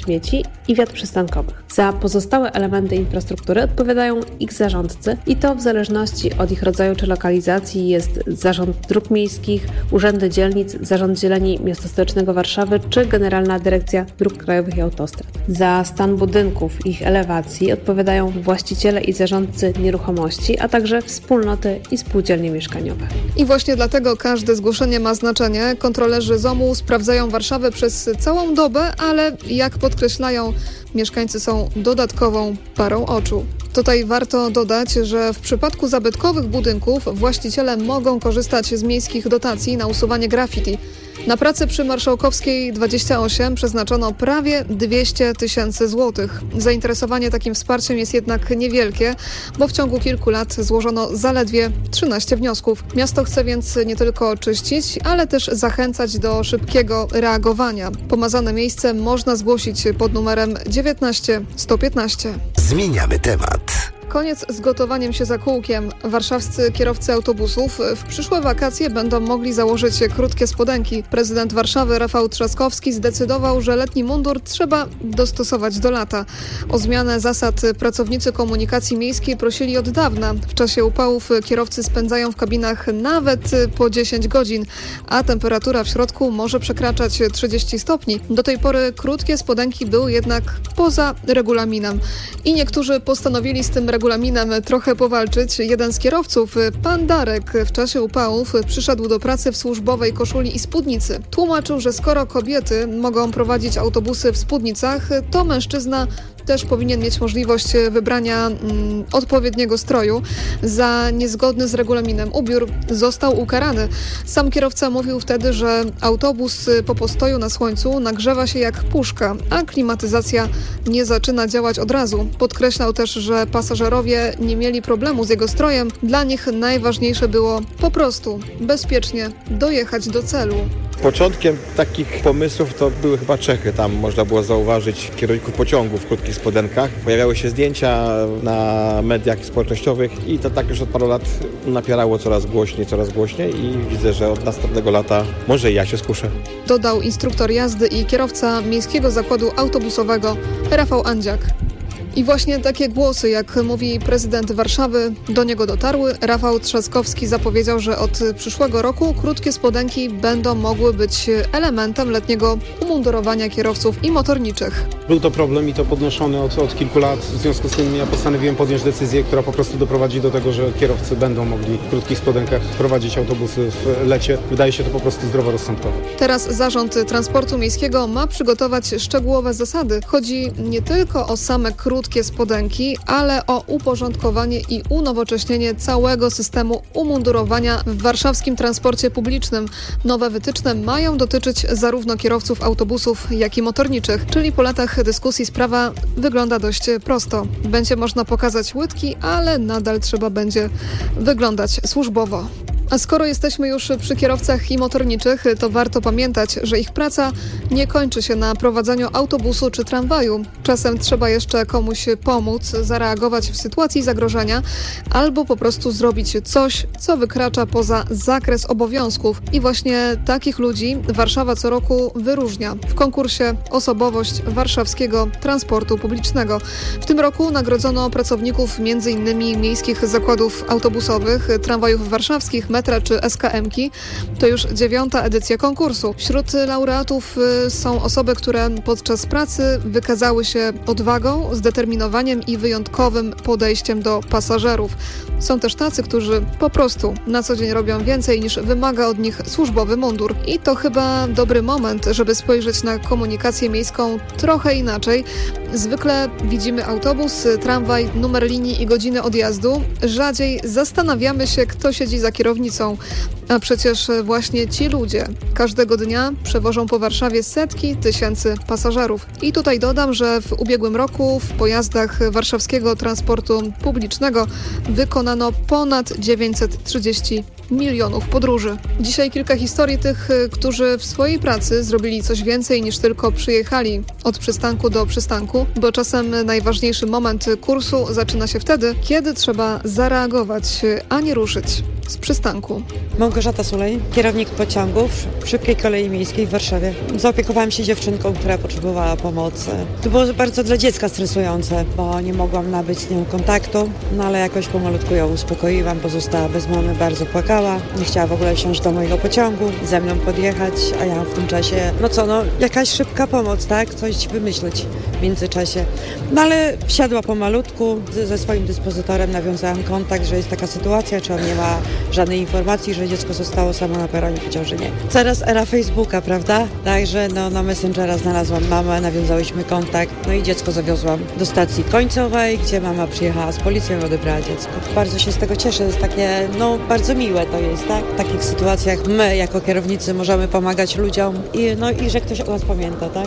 śmieci i wiat przystankowych. Za pozostałe elementy infrastruktury odpowiadają ich zarządcy i to w zależności od ich rodzaju czy lokalizacji jest Zarząd Dróg Miejskich, Urzędy Dzielnic, Zarząd Zieleni Miasta Stołecznego Warszawy czy Generalna Dyrekcja Dróg Krajowych i Autostrad. Za stan budynków i ich elewacji odpowiadają właściciele i zarządcy nieruchomości, a także wspólnoty i spółdzielnie mieszkaniowe. I właśnie dlatego każde zgłoszenie ma znaczenie. Kontrolerzy Z O M-u sprawdzają Warszawę przez całą dobę, ale jak podkreślają, mieszkańcy są dodatkową parą oczu. Tutaj warto dodać, że w przypadku zabytkowych budynków właściciele mogą korzystać z miejskich dotacji na usuwanie graffiti. Na pracę przy Marszałkowskiej dwadzieścia osiem przeznaczono prawie dwieście tysięcy złotych. Zainteresowanie takim wsparciem jest jednak niewielkie, bo w ciągu kilku lat złożono zaledwie trzynaście wniosków. Miasto chce więc nie tylko czyścić, ale też zachęcać do szybkiego reagowania. Pomazane miejsce można zgłosić pod numerem dziewiętnaście sto piętnaście. Zmieniamy temat. Koniec z gotowaniem się za kółkiem. Warszawscy kierowcy autobusów w przyszłe wakacje będą mogli założyć krótkie spodenki. Prezydent Warszawy Rafał Trzaskowski zdecydował, że letni mundur trzeba dostosować do lata. O zmianę zasad pracownicy komunikacji miejskiej prosili od dawna. W czasie upałów kierowcy spędzają w kabinach nawet po dziesięć godzin, a temperatura w środku może przekraczać trzydzieści stopni. Do tej pory krótkie spodenki były jednak poza regulaminem. I niektórzy postanowili z tym regulaminem trochę powalczyć. Jeden z kierowców, pan Darek, w czasie upałów przyszedł do pracy w służbowej koszuli i spódnicy. Tłumaczył, że skoro kobiety mogą prowadzić autobusy w spódnicach, to mężczyzna też powinien mieć możliwość wybrania mm, odpowiedniego stroju. Za niezgodny z regulaminem ubiór został ukarany. Sam kierowca mówił wtedy, że autobus po postoju na słońcu nagrzewa się jak puszka, a klimatyzacja nie zaczyna działać od razu. Podkreślał też, że pasażerowie nie mieli problemu z jego strojem. Dla nich najważniejsze było po prostu bezpiecznie dojechać do celu. Początkiem takich pomysłów to były chyba Czechy. Tam można było zauważyć kierowników pociągów w krótkich spodenkach. Pojawiały się zdjęcia na mediach społecznościowych i to tak już od paru lat napierało coraz głośniej, coraz głośniej i widzę, że od następnego lata może i ja się skuszę. Dodał instruktor jazdy i kierowca Miejskiego Zakładu Autobusowego Rafał Andziak. I właśnie takie głosy, jak mówi prezydent Warszawy, do niego dotarły. Rafał Trzaskowski zapowiedział, że od przyszłego roku krótkie spodenki będą mogły być elementem letniego umundurowania kierowców i motorniczych. Był to problem i to podnoszony od, od kilku lat. W związku z tym ja postanowiłem podjąć decyzję, która po prostu doprowadzi do tego, że kierowcy będą mogli w krótkich spodenkach prowadzić autobusy w lecie. Wydaje się to po prostu zdroworozsądkowe. Teraz Zarząd Transportu Miejskiego ma przygotować szczegółowe zasady. Chodzi nie tylko o same krótkie krótkie spodenki, ale o uporządkowanie i unowocześnienie całego systemu umundurowania w warszawskim transporcie publicznym. Nowe wytyczne mają dotyczyć zarówno kierowców autobusów, jak i motorniczych, czyli po latach dyskusji sprawa wygląda dość prosto. Będzie można pokazać łydki, ale nadal trzeba będzie wyglądać służbowo. A skoro jesteśmy już przy kierowcach i motorniczych, to warto pamiętać, że ich praca nie kończy się na prowadzeniu autobusu czy tramwaju. Czasem trzeba jeszcze komuś pomóc, zareagować w sytuacji zagrożenia albo po prostu zrobić coś, co wykracza poza zakres obowiązków. I właśnie takich ludzi Warszawa co roku wyróżnia w konkursie Osobowość warszawskiego transportu publicznego. W tym roku nagrodzono pracowników między innymi miejskich zakładów autobusowych, tramwajów warszawskich, metra czy S K M-ki. To już dziewiąta edycja konkursu. Wśród laureatów są osoby, które podczas pracy wykazały się odwagą, zdeterminowaniem i wyjątkowym podejściem do pasażerów. Są też tacy, którzy po prostu na co dzień robią więcej niż wymaga od nich służbowy mundur. I to chyba dobry moment, żeby spojrzeć na komunikację miejską trochę inaczej. Zwykle widzimy autobus, tramwaj, numer linii i godziny odjazdu. Rzadziej zastanawiamy się, kto siedzi za kierownicą. A przecież właśnie ci ludzie każdego dnia przewożą po Warszawie setki tysięcy pasażerów. I tutaj dodam, że w ubiegłym roku w pojazdach warszawskiego transportu publicznego wykonano ponad dziewięćset trzydzieści milionów podróży. Dzisiaj kilka historii tych, którzy w swojej pracy zrobili coś więcej niż tylko przyjechali od przystanku do przystanku, bo czasem najważniejszy moment kursu zaczyna się wtedy, kiedy trzeba zareagować, a nie ruszyć. z przystanku. Małgorzata Sulej, kierownik pociągów szybkiej kolei miejskiej w Warszawie. Zaopiekowałam się dziewczynką, która potrzebowała pomocy. To było bardzo dla dziecka stresujące, bo nie mogłam nabyć z nią kontaktu, no ale jakoś pomalutku ją uspokoiłam, bo została bez mamy, bardzo płakała. Nie chciała w ogóle wsiąść do mojego pociągu, ze mną podjechać, a ja w tym czasie, no co, no jakaś szybka pomoc, tak? Coś wymyśleć w międzyczasie. No ale wsiadła pomalutku, ze swoim dyspozytorem nawiązałam kontakt, że jest taka sytuacja, czy on nie ma żadnej informacji, że dziecko zostało samo na peronie, powiedział, że nie. Teraz era Facebooka, prawda? Także no, na Messengera znalazłam mamę, nawiązałyśmy kontakt, no i dziecko zawiozłam do stacji końcowej, gdzie mama przyjechała z policją i odebrała dziecko. Bardzo się z tego cieszę, jest takie, no bardzo miłe to jest, tak? W takich sytuacjach my jako kierownicy możemy pomagać ludziom i, no, i że ktoś o nas pamięta, tak?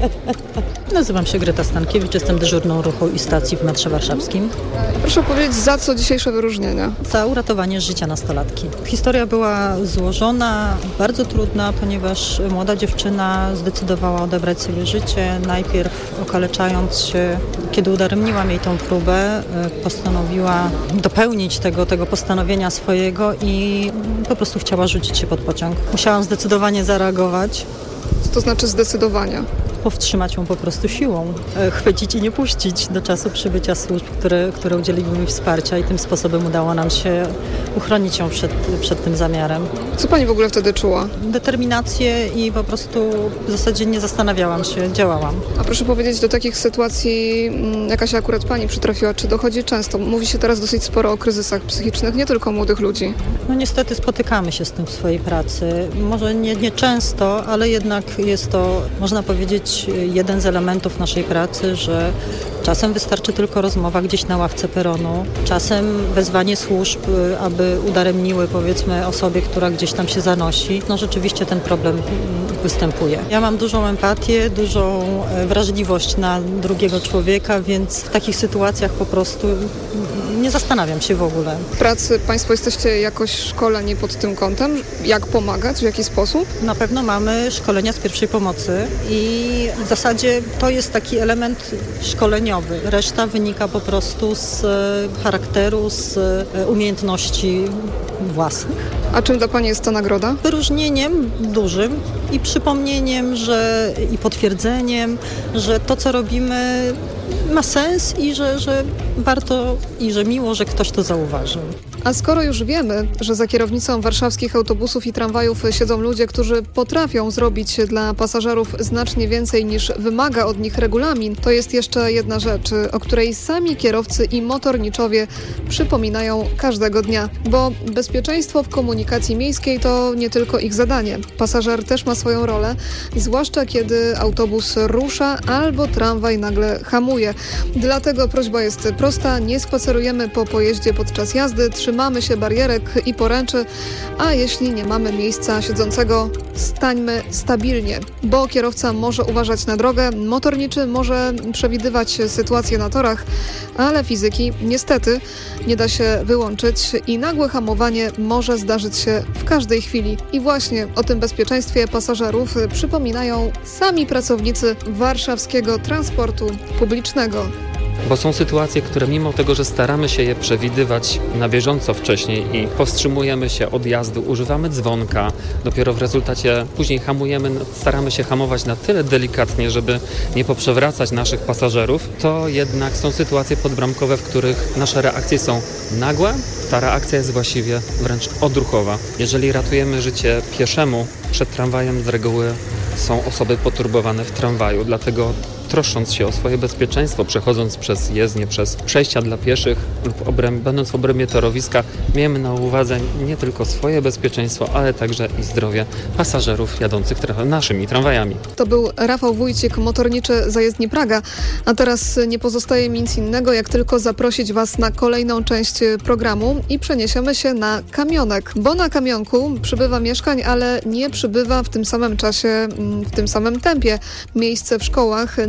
Nazywam się Greta Stankiewicz, jestem dyżurną ruchu i stacji w metrze warszawskim. Proszę powiedzieć, za co dzisiejsze wyróżnienia? Za uratowanie życia nastolatki. Historia była złożona, bardzo trudna, ponieważ młoda dziewczyna zdecydowała odebrać sobie życie, najpierw okaleczając się. Kiedy udaremniłam jej tą próbę, postanowiła dopełnić tego, tego postanowienia swojego i po prostu chciała rzucić się pod pociąg. Musiałam zdecydowanie zareagować. Co to znaczy zdecydowania? Powstrzymać ją po prostu siłą, chwycić i nie puścić do czasu przybycia służb, które, które udzieliły mi wsparcia i tym sposobem udało nam się uchronić ją przed, przed tym zamiarem. Co pani w ogóle wtedy czuła? Determinację i po prostu w zasadzie nie zastanawiałam się, działałam. A proszę powiedzieć, do takich sytuacji, jaka się akurat pani przytrafiła, czy dochodzi często? Mówi się teraz dosyć sporo o kryzysach psychicznych, nie tylko młodych ludzi. No niestety spotykamy się z tym w swojej pracy. Może nie, nie często, ale jednak jest to, można powiedzieć, jeden z elementów naszej pracy, że czasem wystarczy tylko rozmowa gdzieś na ławce peronu, czasem wezwanie służb, aby udaremniły, powiedzmy, osobie, która gdzieś tam się zanosi. No rzeczywiście ten problem występuje. Ja mam dużą empatię, dużą wrażliwość na drugiego człowieka, więc w takich sytuacjach po prostu nie zastanawiam się w ogóle. W pracy Państwo jesteście jakoś szkoleni pod tym kątem? Jak pomagać? W jaki sposób? Na pewno mamy szkolenia z pierwszej pomocy i w zasadzie to jest taki element szkoleniowy. Reszta wynika po prostu z charakteru, z umiejętności własnych. A czym dla Pani jest ta nagroda? Wyróżnieniem dużym i przypomnieniem, że i potwierdzeniem, że to, co robimy, ma sens i że, że warto i że miło, że ktoś to zauważył. A skoro już wiemy, że za kierownicą warszawskich autobusów i tramwajów siedzą ludzie, którzy potrafią zrobić dla pasażerów znacznie więcej niż wymaga od nich regulamin, to jest jeszcze jedna rzecz, o której sami kierowcy i motorniczowie przypominają każdego dnia. Bo bezpieczeństwo w komunikacji miejskiej to nie tylko ich zadanie. Pasażer też ma swoją rolę, zwłaszcza kiedy autobus rusza albo tramwaj nagle hamuje. Dlatego prośba jest prosta, nie spacerujemy po pojeździe podczas jazdy, trzymamy się barierek i poręczy, a jeśli nie mamy miejsca siedzącego, stańmy stabilnie, bo kierowca może uważać na drogę, motorniczy może przewidywać sytuacje na torach, ale fizyki niestety nie da się wyłączyć i nagłe hamowanie może zdarzyć się w każdej chwili. I właśnie o tym bezpieczeństwie pasażerów przypominają sami pracownicy warszawskiego transportu publicznego. Bo są sytuacje, które mimo tego, że staramy się je przewidywać na bieżąco wcześniej i powstrzymujemy się od jazdy, używamy dzwonka, dopiero w rezultacie później hamujemy, staramy się hamować na tyle delikatnie, żeby nie poprzewracać naszych pasażerów, to jednak są sytuacje podbramkowe, w których nasze reakcje są nagłe. Ta reakcja jest właściwie wręcz odruchowa. Jeżeli ratujemy życie pieszemu przed tramwajem, z reguły są osoby poturbowane w tramwaju, dlatego troszcząc się o swoje bezpieczeństwo, przechodząc przez jezdnię, przez przejścia dla pieszych lub obręb, będąc w obrębie torowiska, miejmy na uwadze nie tylko swoje bezpieczeństwo, ale także i zdrowie pasażerów jadących tra- naszymi tramwajami. To był Rafał Wójcik, motorniczy zajezdni Praga. A teraz nie pozostaje mi nic innego, jak tylko zaprosić Was na kolejną część programu i przeniesiemy się na Kamionek, bo na Kamionku przybywa mieszkań, ale nie przybywa w tym samym czasie, w tym samym tempie miejsce w szkołach.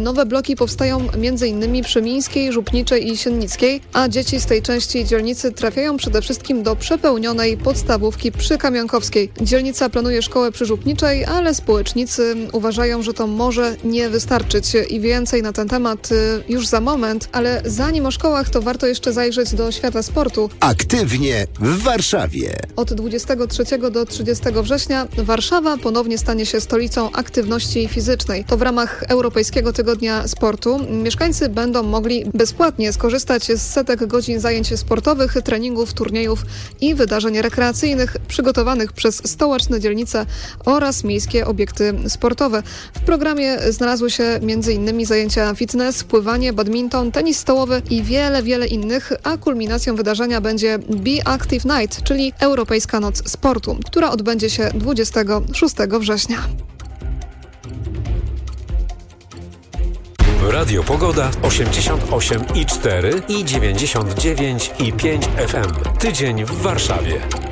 Nowe bloki powstają m.in. przy Mińskiej, Żupniczej i Siennickiej, a dzieci z tej części dzielnicy trafiają przede wszystkim do przepełnionej podstawówki przy Kamionkowskiej. Dzielnica planuje szkołę przy Żupniczej, ale społecznicy uważają, że to może nie wystarczyć i więcej na ten temat już za moment, ale zanim o szkołach, to warto jeszcze zajrzeć do świata sportu. Aktywnie w Warszawie. Od dwudziestego trzeciego do trzydziestego września Warszawa ponownie stanie się stolicą aktywności fizycznej. To w ramach Europejskiego Tygodnia Sportu. Mieszkańcy będą mogli bezpłatnie skorzystać z setek godzin zajęć sportowych, treningów, turniejów i wydarzeń rekreacyjnych przygotowanych przez stołeczne dzielnice oraz miejskie obiekty sportowe. W programie znalazły się m.in. zajęcia fitness, pływanie, badminton, tenis stołowy i wiele, wiele innych, a kulminacją wydarzenia będzie Be Active Night, czyli Europejska Noc Sportu, która odbędzie się dwudziestego szóstego września. Radio Pogoda osiemdziesiąt osiem i cztery i dziewięćdziesiąt dziewięć i pięć F M. Tydzień w Warszawie.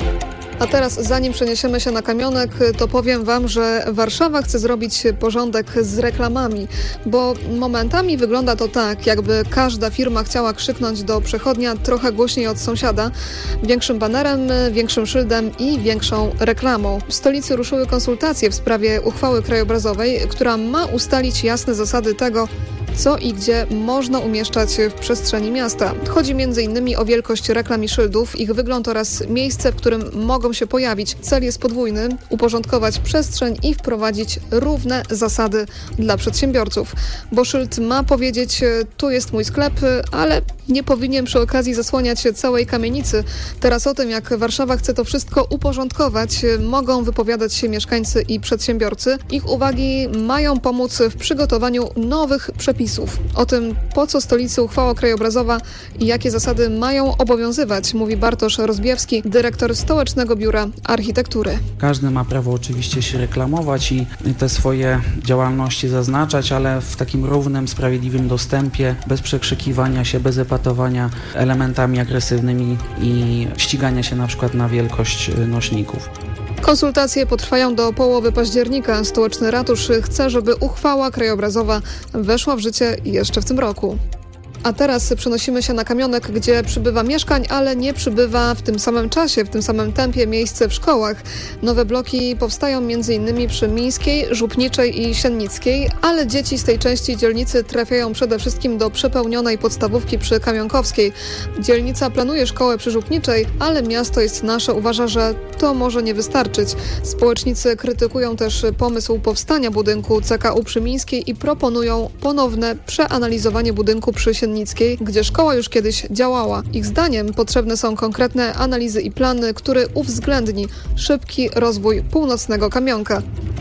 A teraz, zanim przeniesiemy się na Kamionek, to powiem Wam, że Warszawa chce zrobić porządek z reklamami, bo momentami wygląda to tak, jakby każda firma chciała krzyknąć do przechodnia trochę głośniej od sąsiada, większym banerem, większym szyldem i większą reklamą. W stolicy ruszyły konsultacje w sprawie uchwały krajobrazowej, która ma ustalić jasne zasady tego, co i gdzie można umieszczać w przestrzeni miasta. Chodzi między innymi o wielkość reklam i szyldów, ich wygląd oraz miejsce, w którym mogą się pojawić. Cel jest podwójny: uporządkować przestrzeń i wprowadzić równe zasady dla przedsiębiorców. Bo szyld ma powiedzieć: tu jest mój sklep, ale nie powinien przy okazji zasłaniać całej kamienicy. Teraz o tym, jak Warszawa chce to wszystko uporządkować, mogą wypowiadać się mieszkańcy i przedsiębiorcy. Ich uwagi mają pomóc w przygotowaniu nowych przepisów. O tym, po co stolicy uchwała krajobrazowa i jakie zasady mają obowiązywać, mówi Bartosz Rozbiewski, dyrektor Stołecznego Biura Architektury. Każdy ma prawo oczywiście się reklamować i te swoje działalności zaznaczać, ale w takim równym, sprawiedliwym dostępie, bez przekrzykiwania się, bez epatowania elementami agresywnymi i ścigania się na przykład na wielkość nośników. Konsultacje potrwają do połowy października. Stołeczny Ratusz chce, żeby uchwała krajobrazowa weszła w życie jeszcze w tym roku. A teraz przenosimy się na Kamionek, gdzie przybywa mieszkań, ale nie przybywa w tym samym czasie, w tym samym tempie miejsce w szkołach. Nowe bloki powstają m.in. przy Mińskiej, Żupniczej i Siennickiej, ale dzieci z tej części dzielnicy trafiają przede wszystkim do przepełnionej podstawówki przy Kamionkowskiej. Dzielnica planuje szkołę przy Żupniczej, ale Miasto jest Nasze uważa, że to może nie wystarczyć. Społecznicy krytykują też pomysł powstania budynku C K U przy Mińskiej i proponują ponowne przeanalizowanie budynku przy Siennickiej, gdzie szkoła już kiedyś działała. Ich zdaniem potrzebne są konkretne analizy i plany, który uwzględni szybki rozwój północnego Kamionka.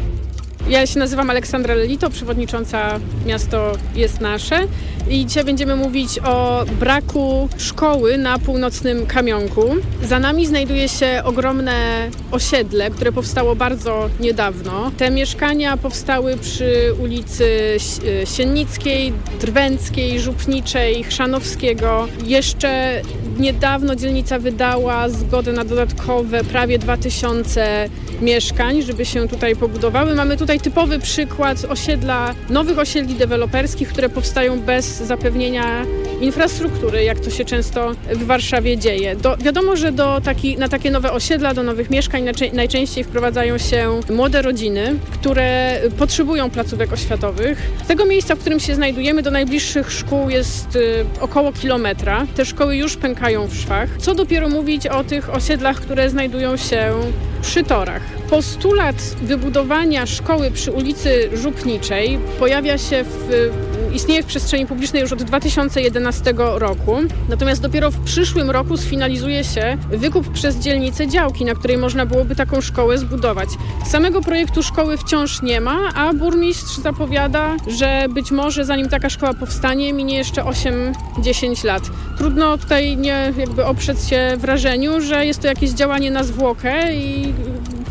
Ja się nazywam Aleksandra Lelito, przewodnicząca Miasto jest Nasze i dzisiaj będziemy mówić o braku szkoły na północnym Kamionku. Za nami znajduje się ogromne osiedle, które powstało bardzo niedawno. Te mieszkania powstały przy ulicy Siennickiej, Drwęckiej, Żupniczej, Chrzanowskiego. Jeszcze niedawno dzielnica wydała zgodę na dodatkowe prawie dwa tysiące mieszkań, żeby się tutaj pobudowały. Mamy tutaj typowy przykład osiedla, nowych osiedli deweloperskich, które powstają bez zapewnienia infrastruktury, jak to się często w Warszawie dzieje. Do, wiadomo, że do taki, na takie nowe osiedla, do nowych mieszkań najczęściej wprowadzają się młode rodziny, które potrzebują placówek oświatowych. Z tego miejsca, w którym się znajdujemy, do najbliższych szkół jest y, około kilometra. Te szkoły już pękają w szwach. Co dopiero mówić o tych osiedlach, które znajdują się przy torach. Postulat wybudowania szkoły przy ulicy Żupniczej pojawia się w, istnieje w przestrzeni publicznej już od dwa tysiące jedenastego roku. Natomiast dopiero w przyszłym roku sfinalizuje się wykup przez dzielnicę działki, na której można byłoby taką szkołę zbudować. Samego projektu szkoły wciąż nie ma, a burmistrz zapowiada, że być może zanim taka szkoła powstanie, minie jeszcze osiem dziesięć lat. Trudno tutaj nie jakby oprzeć się wrażeniu, że jest to jakieś działanie na zwłokę i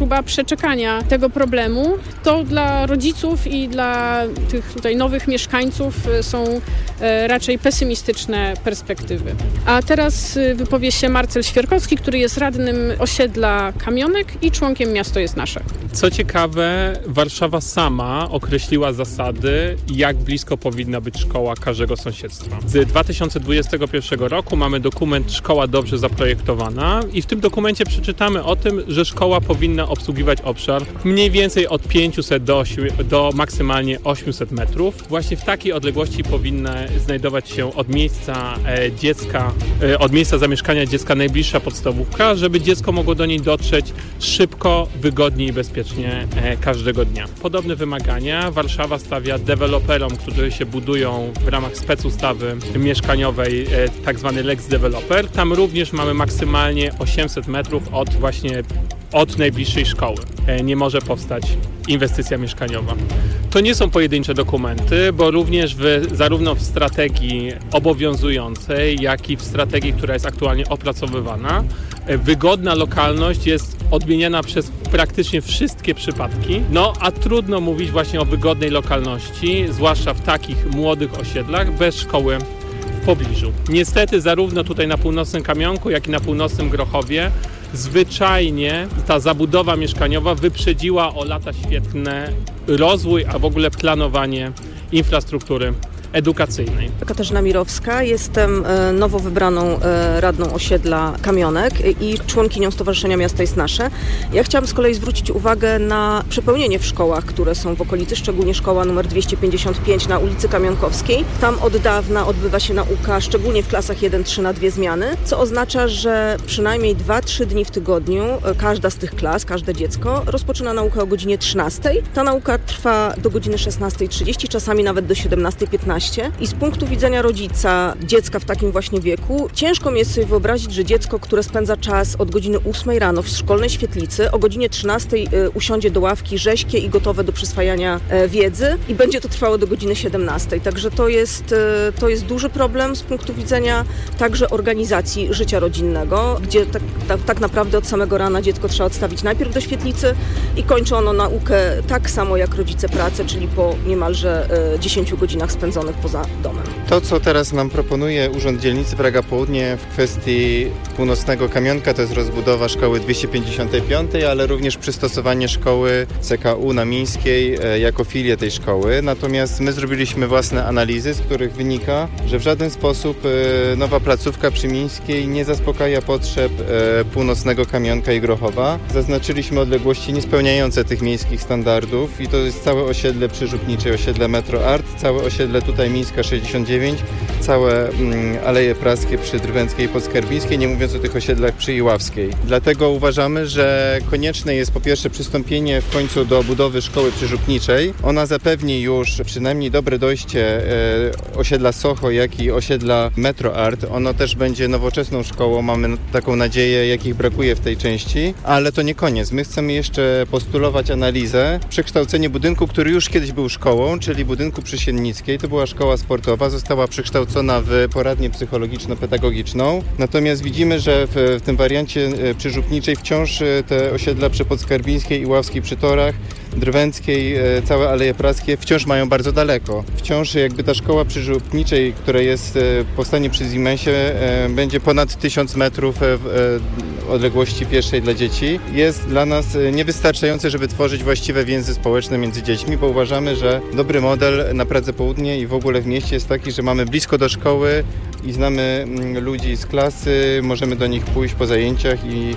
próba przeczekania tego problemu. To dla rodziców i dla tych tutaj nowych mieszkańców są raczej pesymistyczne perspektywy. A teraz wypowie się Marcel Świerkowski, który jest radnym osiedla Kamionek i członkiem Miasto jest nasze. Co ciekawe, Warszawa sama określiła zasady, jak blisko powinna być szkoła każdego sąsiedztwa. Z dwa tysiące dwudziestego pierwszego roku mamy dokument Szkoła dobrze zaprojektowana i w tym dokumencie przeczytamy o tym, że szkoła powinna obsługiwać obszar mniej więcej od pięciuset do, do maksymalnie osiemset metrów. Właśnie w takiej odległości powinna znajdować się od miejsca e, dziecka, e, od miejsca zamieszkania dziecka najbliższa podstawówka, żeby dziecko mogło do niej dotrzeć szybko, wygodnie i bezpiecznie e, każdego dnia. Podobne wymagania Warszawa stawia deweloperom, którzy się budują w ramach specustawy mieszkaniowej, e, tak zwany Lex Developer. Tam również mamy maksymalnie osiemset metrów od właśnie od najbliższej szkoły. E, nie może powstać inwestycja mieszkaniowa. To nie są pojedyncze dokumenty, bo również w, zarówno w strategii obowiązującej, jak i w strategii, która jest aktualnie opracowywana, wygodna lokalność jest odmieniana przez praktycznie wszystkie przypadki. No a trudno mówić właśnie o wygodnej lokalności, zwłaszcza w takich młodych osiedlach, bez szkoły w pobliżu. Niestety zarówno tutaj na północnym Kamionku, jak i na północnym Grochowie zwyczajnie ta zabudowa mieszkaniowa wyprzedziła o lata świetne rozwój, a w ogóle planowanie infrastruktury edukacyjnej. Katarzyna Mirowska, jestem nowo wybraną radną osiedla Kamionek i członkinią Stowarzyszenia Miasto jest nasze. Ja chciałam z kolei zwrócić uwagę na przepełnienie w szkołach, które są w okolicy, szczególnie szkoła numer dwieście pięćdziesiąt pięć na ulicy Kamionkowskiej. Tam od dawna odbywa się nauka, szczególnie w klasach jeden trzy na dwie zmiany, co oznacza, że przynajmniej dwa trzy dni w tygodniu każda z tych klas, każde dziecko rozpoczyna naukę o godzinie trzynastej. Ta nauka trwa do godziny szesnastej trzydzieści, czasami nawet do siedemnastej piętnaście. I z punktu widzenia rodzica dziecka w takim właśnie wieku, ciężko mi jest sobie wyobrazić, że dziecko, które spędza czas od godziny ósmej rano w szkolnej świetlicy, o godzinie trzynastej usiądzie do ławki rześkie i gotowe do przyswajania wiedzy i będzie to trwało do godziny siedemnastej. Także to jest, to jest duży problem z punktu widzenia także organizacji życia rodzinnego, gdzie tak, tak, tak naprawdę od samego rana dziecko trzeba odstawić najpierw do świetlicy i kończy ono naukę tak samo jak rodzice pracę, czyli po niemalże dziesięciu godzinach spędzonych poza domem. To, co teraz nam proponuje Urząd Dzielnicy Praga Południe w kwestii północnego Kamionka, to jest rozbudowa szkoły dwieście pięćdziesiąt pięć, ale również przystosowanie szkoły C K U na Mińskiej jako filię tej szkoły. Natomiast my zrobiliśmy własne analizy, z których wynika, że w żaden sposób nowa placówka przy Mińskiej nie zaspokaja potrzeb północnego Kamionka i Grochowa. Zaznaczyliśmy odległości niespełniające tych miejskich standardów i to jest całe osiedle Przyżupnicze, osiedle Metro Art, całe osiedle tutaj Mińska sześćdziesiąt dziewięć, całe mm, Aleje Praskie przy Drwęckiej i Podskarbińskiej, nie mówiąc o tych osiedlach przy Iławskiej. Dlatego uważamy, że konieczne jest po pierwsze przystąpienie w końcu do budowy szkoły przyżupniczej. Ona zapewni już przynajmniej dobre dojście e, osiedla Socho, jak i osiedla Metro Art. Ono też będzie nowoczesną szkołą, mamy taką nadzieję, jakich brakuje w tej części, ale to nie koniec. My chcemy jeszcze postulować analizę, przekształcenie budynku, który już kiedyś był szkołą, czyli budynku przy Siennickiej. To była szkoła sportowa, została przekształcona w poradnię psychologiczno-pedagogiczną. Natomiast widzimy, że w, w tym wariancie przyżupniczej wciąż te osiedla przy Podskarbińskiej, Iławskiej przy Torach, Drwęckiej, całe Aleje Praskie wciąż mają bardzo daleko. Wciąż jakby ta szkoła przyżupniczej, która jest powstanie przy Siemensie, będzie ponad tysiąc metrów w odległości pieszej dla dzieci. Jest dla nas niewystarczające, żeby tworzyć właściwe więzy społeczne między dziećmi, bo uważamy, że dobry model na Pradze Południe i w ogóle w mieście jest taki, że mamy blisko do szkoły i znamy ludzi z klasy, możemy do nich pójść po zajęciach i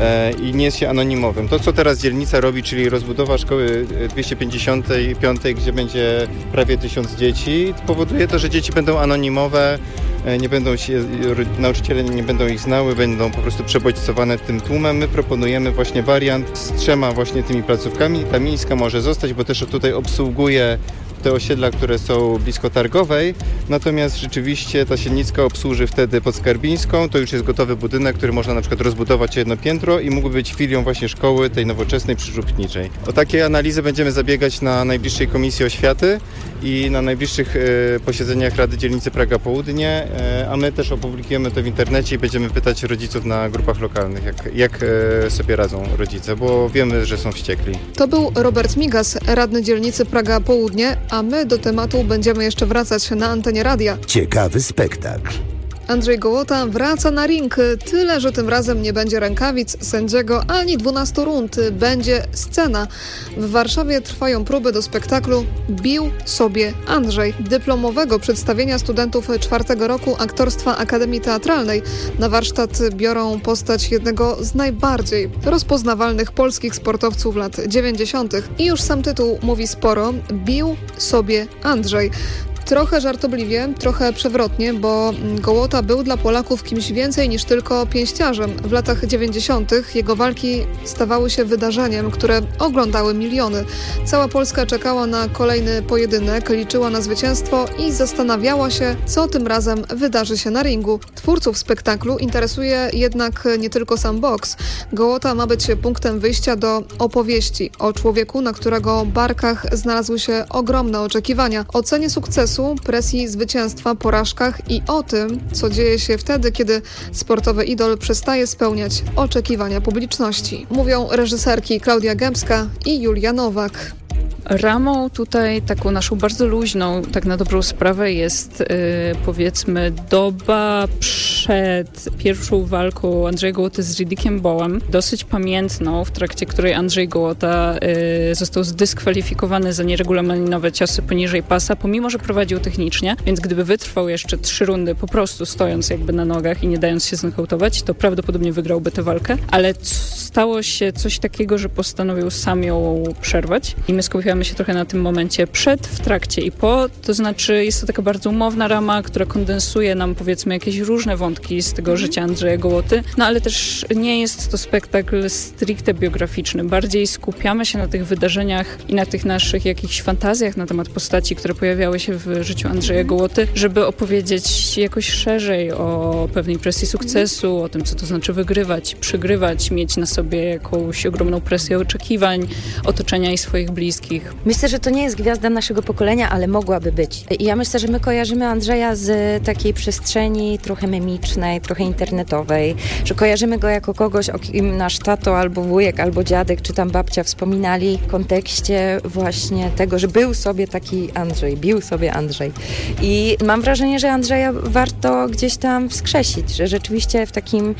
i nie jest się anonimowym. To, co teraz dzielnica robi, czyli rozbudowa szkoły dwieście pięćdziesiąt pięć, gdzie będzie prawie tysiąc dzieci, powoduje to, że dzieci będą anonimowe, nie będą się, nauczyciele nie będą ich znały, będą po prostu przebodźcowane tym tłumem. My proponujemy właśnie wariant z trzema właśnie tymi placówkami. Ta Mińska może zostać, bo też tutaj obsługuje te osiedla, które są blisko Targowej, natomiast rzeczywiście ta Siednicka obsłuży wtedy Podskarbińską, to już jest gotowy budynek, który można na przykład rozbudować o jedno piętro i mógłby być filią właśnie szkoły tej nowoczesnej przyżupniczej. O takie analizy będziemy zabiegać na najbliższej Komisji Oświaty i na najbliższych e, posiedzeniach Rady Dzielnicy Praga Południe, e, a my też opublikujemy to w internecie i będziemy pytać rodziców na grupach lokalnych, jak, jak e, sobie radzą rodzice, bo wiemy, że są wściekli. To był Robert Migas, radny dzielnicy Praga Południe, a my do tematu będziemy jeszcze wracać na antenie radia. Ciekawy spektakl. Andrzej Gołota wraca na ring, tyle, że tym razem nie będzie rękawic, sędziego ani dwunastu rund. Będzie scena. W Warszawie trwają próby do spektaklu Bił sobie Andrzej, dyplomowego przedstawienia studentów czwartego roku aktorstwa Akademii Teatralnej. Na warsztat biorą postać jednego z najbardziej rozpoznawalnych polskich sportowców lat dziewięćdziesiątych. I już sam tytuł mówi sporo. Bił sobie Andrzej. Trochę żartobliwie, trochę przewrotnie, bo Gołota był dla Polaków kimś więcej niż tylko pięściarzem. W latach dziewięćdziesiątych jego walki stawały się wydarzeniem, które oglądały miliony. Cała Polska czekała na kolejny pojedynek, liczyła na zwycięstwo i zastanawiała się, co tym razem wydarzy się na ringu. Twórców spektaklu interesuje jednak nie tylko sam boks. Gołota ma być punktem wyjścia do opowieści o człowieku, na którego barkach znalazły się ogromne oczekiwania. O cenie sukcesu, presji zwycięstwa, porażkach i o tym, co dzieje się wtedy, kiedy sportowy idol przestaje spełniać oczekiwania publiczności. Mówią reżyserki Klaudia Gębska i Julia Nowak. Ramą tutaj taką naszą bardzo luźną, tak na dobrą sprawę jest yy, powiedzmy doba przed pierwszą walką Andrzeja Gołoty z Ridickiem Bołem, dosyć pamiętną, w trakcie której Andrzej Gołota yy, został zdyskwalifikowany za nieregulaminowe ciosy poniżej pasa, pomimo że prowadził technicznie, więc gdyby wytrwał jeszcze trzy rundy po prostu stojąc jakby na nogach i nie dając się znokautować, to prawdopodobnie wygrałby tę walkę, ale stało się coś takiego, że postanowił sam ją przerwać i my skupiamy się trochę na tym momencie przed, w trakcie i po, to znaczy jest to taka bardzo umowna rama, która kondensuje nam powiedzmy jakieś różne wątki z tego życia Andrzeja Gołoty, no ale też nie jest to spektakl stricte biograficzny, bardziej skupiamy się na tych wydarzeniach i na tych naszych jakichś fantazjach na temat postaci, które pojawiały się w życiu Andrzeja Gołoty, żeby opowiedzieć jakoś szerzej o pewnej presji sukcesu, o tym, co to znaczy wygrywać, przegrywać, mieć na sobie jakąś ogromną presję oczekiwań, otoczenia i swoich bliskich. Myślę, że to nie jest gwiazda naszego pokolenia, ale mogłaby być. I ja myślę, że my kojarzymy Andrzeja z takiej przestrzeni trochę memicznej, trochę internetowej, że kojarzymy go jako kogoś, o kim nasz tato albo wujek, albo dziadek, czy tam babcia wspominali w kontekście właśnie tego, że był sobie taki Andrzej, bił sobie Andrzej. I mam wrażenie, że Andrzeja warto gdzieś tam wskrzesić, że rzeczywiście w takim,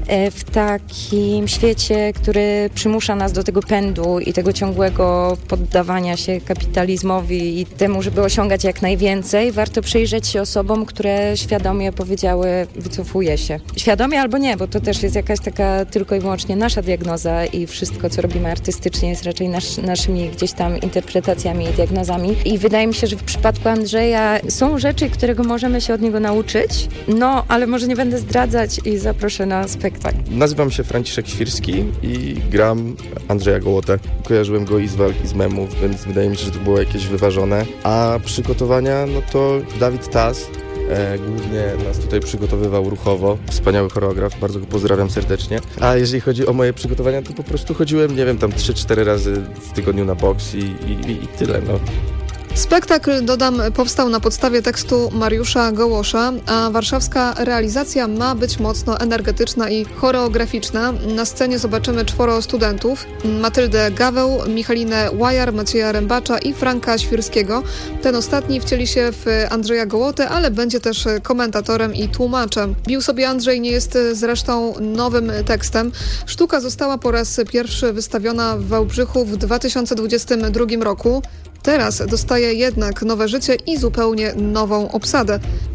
w takim świecie, który przymusza nas do tego pędu i tego ciągłego poddawania się kapitalizmowi i temu, żeby osiągać jak najwięcej, warto przyjrzeć się osobom, które świadomie powiedziały, wycofuję się. Świadomie albo nie, bo to też jest jakaś taka tylko i wyłącznie nasza diagnoza i wszystko, co robimy artystycznie jest raczej nasz, naszymi gdzieś tam interpretacjami i diagnozami. I wydaje mi się, że w przypadku Andrzeja są rzeczy, którego możemy się od niego nauczyć, no, ale może nie będę zdradzać i zaproszę na spektakl. Nazywam się Franciszek Świrski i gram Andrzeja Gołotę. Kojarzyłem go i z walki z memów, więc wydaje mi się, że to było jakieś wyważone. A przygotowania, no to Dawid Tas e, głównie nas tutaj przygotowywał ruchowo. Wspaniały choreograf, bardzo go pozdrawiam serdecznie. A jeżeli chodzi o moje przygotowania, to po prostu chodziłem, nie wiem, tam trzy cztery razy w tygodniu na boks i, i, i tyle, no. Spektakl, dodam, powstał na podstawie tekstu Mariusza Gołosza, a warszawska realizacja ma być mocno energetyczna i choreograficzna. Na scenie zobaczymy czworo studentów: Matyldę Gaweł, Michalinę Łajar, Macieja Rębacza i Franka Świrskiego. Ten ostatni wcieli się w Andrzeja Gołotę, ale będzie też komentatorem i tłumaczem. Bił sobie Andrzej nie jest zresztą nowym tekstem. Sztuka została po raz pierwszy wystawiona w Wałbrzychu w dwa tysiące dwudziestym drugim roku. Teraz dostaje jednak nowe życie i zupełnie nową obsadę.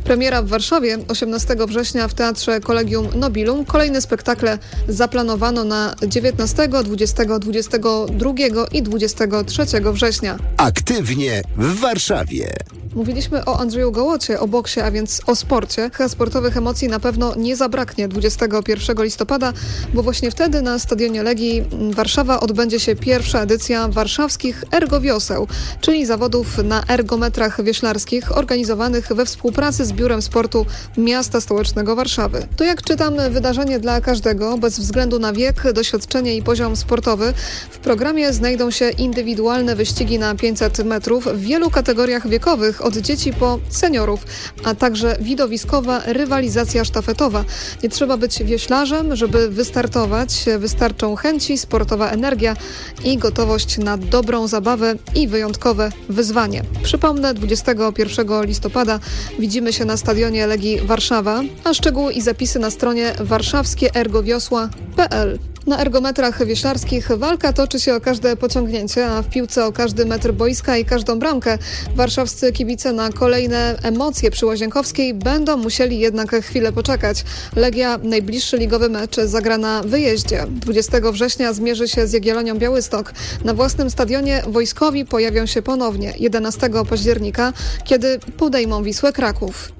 Premiera w Warszawie osiemnastego września w Teatrze Collegium Nobilum. Kolejne spektakle zaplanowano na dziewiętnastego, dwudziestego, dwudziestego drugiego i dwudziestego trzeciego września. Aktywnie w Warszawie. Mówiliśmy o Andrzeju Gołocie, o boksie, a więc o sporcie. Sportowych emocji na pewno nie zabraknie dwudziestego pierwszego listopada, bo właśnie wtedy na Stadionie Legii Warszawa odbędzie się pierwsza edycja warszawskich ergowioseł, czyli zawodów na ergometrach wioślarskich organizowanych we współpracy z Biurem Sportu Miasta Stołecznego Warszawy. To, jak czytam, wydarzenie dla każdego, bez względu na wiek, doświadczenie i poziom sportowy. W programie znajdą się indywidualne wyścigi na pięćset metrów w wielu kategoriach wiekowych, od dzieci po seniorów, a także widowiskowa rywalizacja sztafetowa. Nie trzeba być wioślarzem, żeby wystartować. Wystarczą chęci, sportowa energia i gotowość na dobrą zabawę i wyjątkowe wyzwanie. Przypomnę, dwudziestego pierwszego listopada widzimy się na Stadionie Legii Warszawa, a szczegóły i zapisy na stronie warszawskie ergowiosła kropka p l. Na ergometrach wioślarskich walka toczy się o każde pociągnięcie, a w piłce o każdy metr boiska i każdą bramkę. Warszawscy kibice na kolejne emocje przy Łazienkowskiej będą musieli jednak chwilę poczekać. Legia najbliższy ligowy mecz zagra na wyjeździe. dwudziestego września zmierzy się z Jagiellonią Białystok. Na własnym stadionie wojskowi pojawią się ponownie jedenastego października, kiedy podejmą Wisłę Kraków.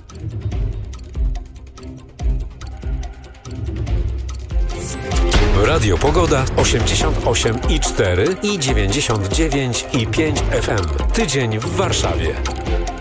Radio Pogoda osiemdziesiąt osiem i cztery i dziewięćdziesiąt dziewięć i pięć F M. Tydzień w Warszawie.